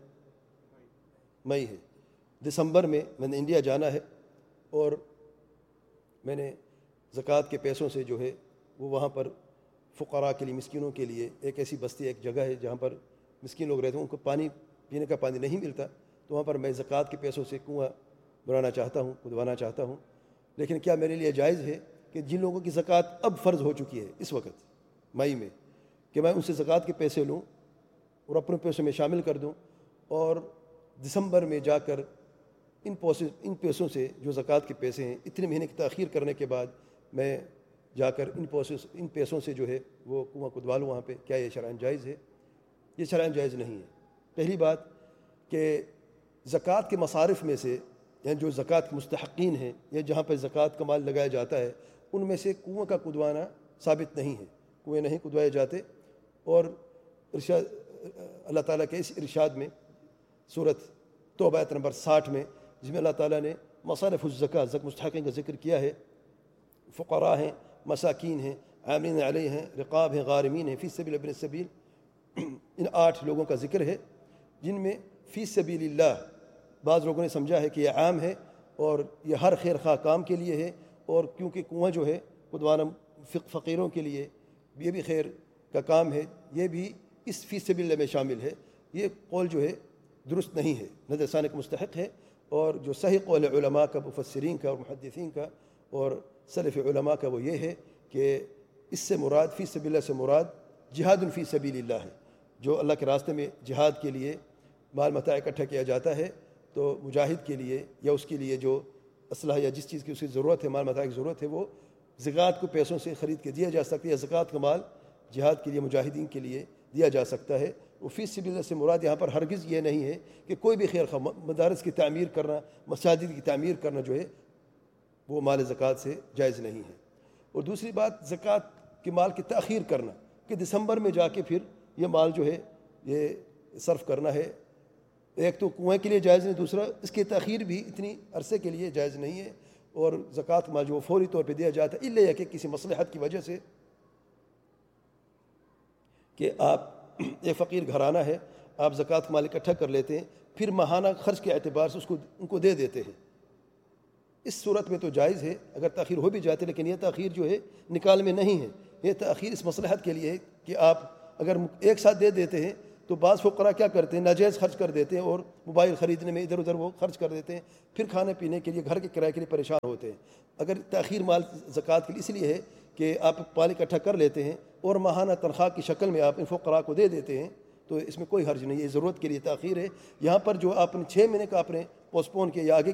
C: مئی ہے۔ دسمبر میں میں نے انڈیا جانا ہے اور میں نے زکوٰۃ کے پیسوں سے جو ہے وہ وہاں پر فقراء کے لیے، مسکینوں کے لیے، ایک ایسی بستی، ایک جگہ ہے جہاں پر مسکین لوگ رہتے ہیں، ان کو پانی، پینے کا پانی نہیں ملتا، تو وہاں پر میں زکوٰۃ کے پیسوں سے کنواں بنانا چاہتا ہوں، کھدوانا چاہتا ہوں۔ لیکن کیا میرے لیے جائز ہے کہ جن لوگوں کی زکوٰۃ اب فرض ہو چکی ہے اس وقت مئی میں، کہ میں ان سے زکوٰۃ کے پیسے لوں اور اپنے پیسوں میں شامل کر دوں، اور دسمبر میں جا کر ان پیسوں سے، جو زکوٰۃ کے پیسے ہیں، اتنے مہینے کی تاخیر کرنے کے بعد میں جا کر ان پیسوں سے جو ہے وہ کنواں کھدوا لوں وہاں پہ؟ کیا یہ شرعاً جائز ہے؟ یہ شرعاً جائز نہیں ہے۔ پہلی بات کہ زکوٰۃ کے مصارف میں سے، یعنی جو زکوٰۃ کے مستحقین ہیں یا جہاں پہ زکوٰۃ کا مال لگایا جاتا ہے، ان میں سے کنواں کا کھدوانا ثابت نہیں ہے، کنویں نہیں کھدوائے جاتے۔ اور ارشاد اللہ تعالیٰ کے اس ارشاد میں سورۃ توبہ آیت نمبر 60 میں، جس میں اللہ تعالیٰ نے مصارف الزکوٰۃ، مستحقین کا ذکر کیا ہے، فقراء ہیں، مساکین ہیں، عاملین علیہ ہیں، رقاب ہیں، غارمین ہیں، فی سبیل ابن السبیل، ان 8 لوگوں کا ذکر ہے، جن میں فی سبیل اللہ بعض لوگوں نے سمجھا ہے کہ یہ عام ہے اور یہ ہر خیر خواہ کام کے لیے ہے، اور کیونکہ کنواں جو ہے کھدوانا فقیروں کے لیے یہ بھی خیر کا کام ہے، یہ بھی اس فی سبیل اللہ میں شامل ہے۔ یہ قول جو ہے درست نہیں ہے، نظر ثانی کا مستحق ہے، اور جو صحیح قول علماء کا، مفسرین کا اور محدثین کا اور سلف علماء کا وہ یہ ہے کہ اس سے مراد، فی سبیل اللہ سے مراد جہاد فی سبیل اللہ ہے۔ جو اللہ کے راستے میں جہاد کے لیے مال متاع اکٹھا کیا جاتا ہے، تو مجاہد کے لیے یا اس کے لیے جو اسلحہ یا جس چیز کی اس کی ضرورت ہے، مال متاع کی ضرورت ہے، وہ زکوٰۃ کو پیسوں سے خرید کے دیا جا سکتا ہے، یا زکوٰۃ کا مال جہاد کے لیے، مجاہدین کے لیے دیا جا سکتا ہے۔ وہ فی سبیل اللہ سے مراد یہاں پر ہرگز یہ نہیں ہے کہ کوئی بھی خیر خواہ، مدارس کی تعمیر کرنا، مساجد کی تعمیر کرنا جو ہے وہ مال زکوٰۃ سے جائز نہیں ہے۔ اور دوسری بات، زکوٰۃ کے مال کی تاخیر کرنا، کہ دسمبر میں جا کے پھر یہ مال جو ہے یہ صرف کرنا ہے، ایک تو کنویں کے لیے جائز نہیں، دوسرا اس کی تاخیر بھی اتنی عرصے کے لیے جائز نہیں ہے۔ اور زکوٰۃ مال جو فوری طور پہ دیا جاتا ہے، الا یہ کہ کسی مصلحت کی وجہ سے، کہ آپ ایک فقیر گھرانہ ہے، آپ زکوٰۃ مال اکٹھا کر لیتے ہیں، پھر ماہانہ خرچ کے اعتبار سے ان کو دے دیتے ہیں، اس صورت میں تو جائز ہے اگر تاخیر ہو بھی جاتی، لیکن یہ تاخیر جو ہے نکال میں نہیں ہے، یہ تاخیر اس مصلحت کے لیے ہے کہ آپ اگر ایک ساتھ دے دیتے ہیں تو بعض فقراء کیا کرتے ہیں، ناجائز خرچ کر دیتے ہیں اور موبائل خریدنے میں ادھر ادھر وہ خرچ کر دیتے ہیں، پھر کھانے پینے کے لیے گھر کے کرائے کے لیے پریشان ہوتے ہیں۔ اگر تاخیر مال زکوٰۃ کے لیے اس لیے ہے کہ آپ مال اکٹھا کر لیتے ہیں اور ماہانہ تنخواہ کی شکل میں آپ ان فقراء کو دے دیتے ہیں تو اس میں کوئی حرج نہیں ہے، یہ ضرورت کے لیے تاخیر ہے۔ یہاں پر جو آپ نے 6 مہینے کا آپ نے پوسٹ پون کیا یا آگے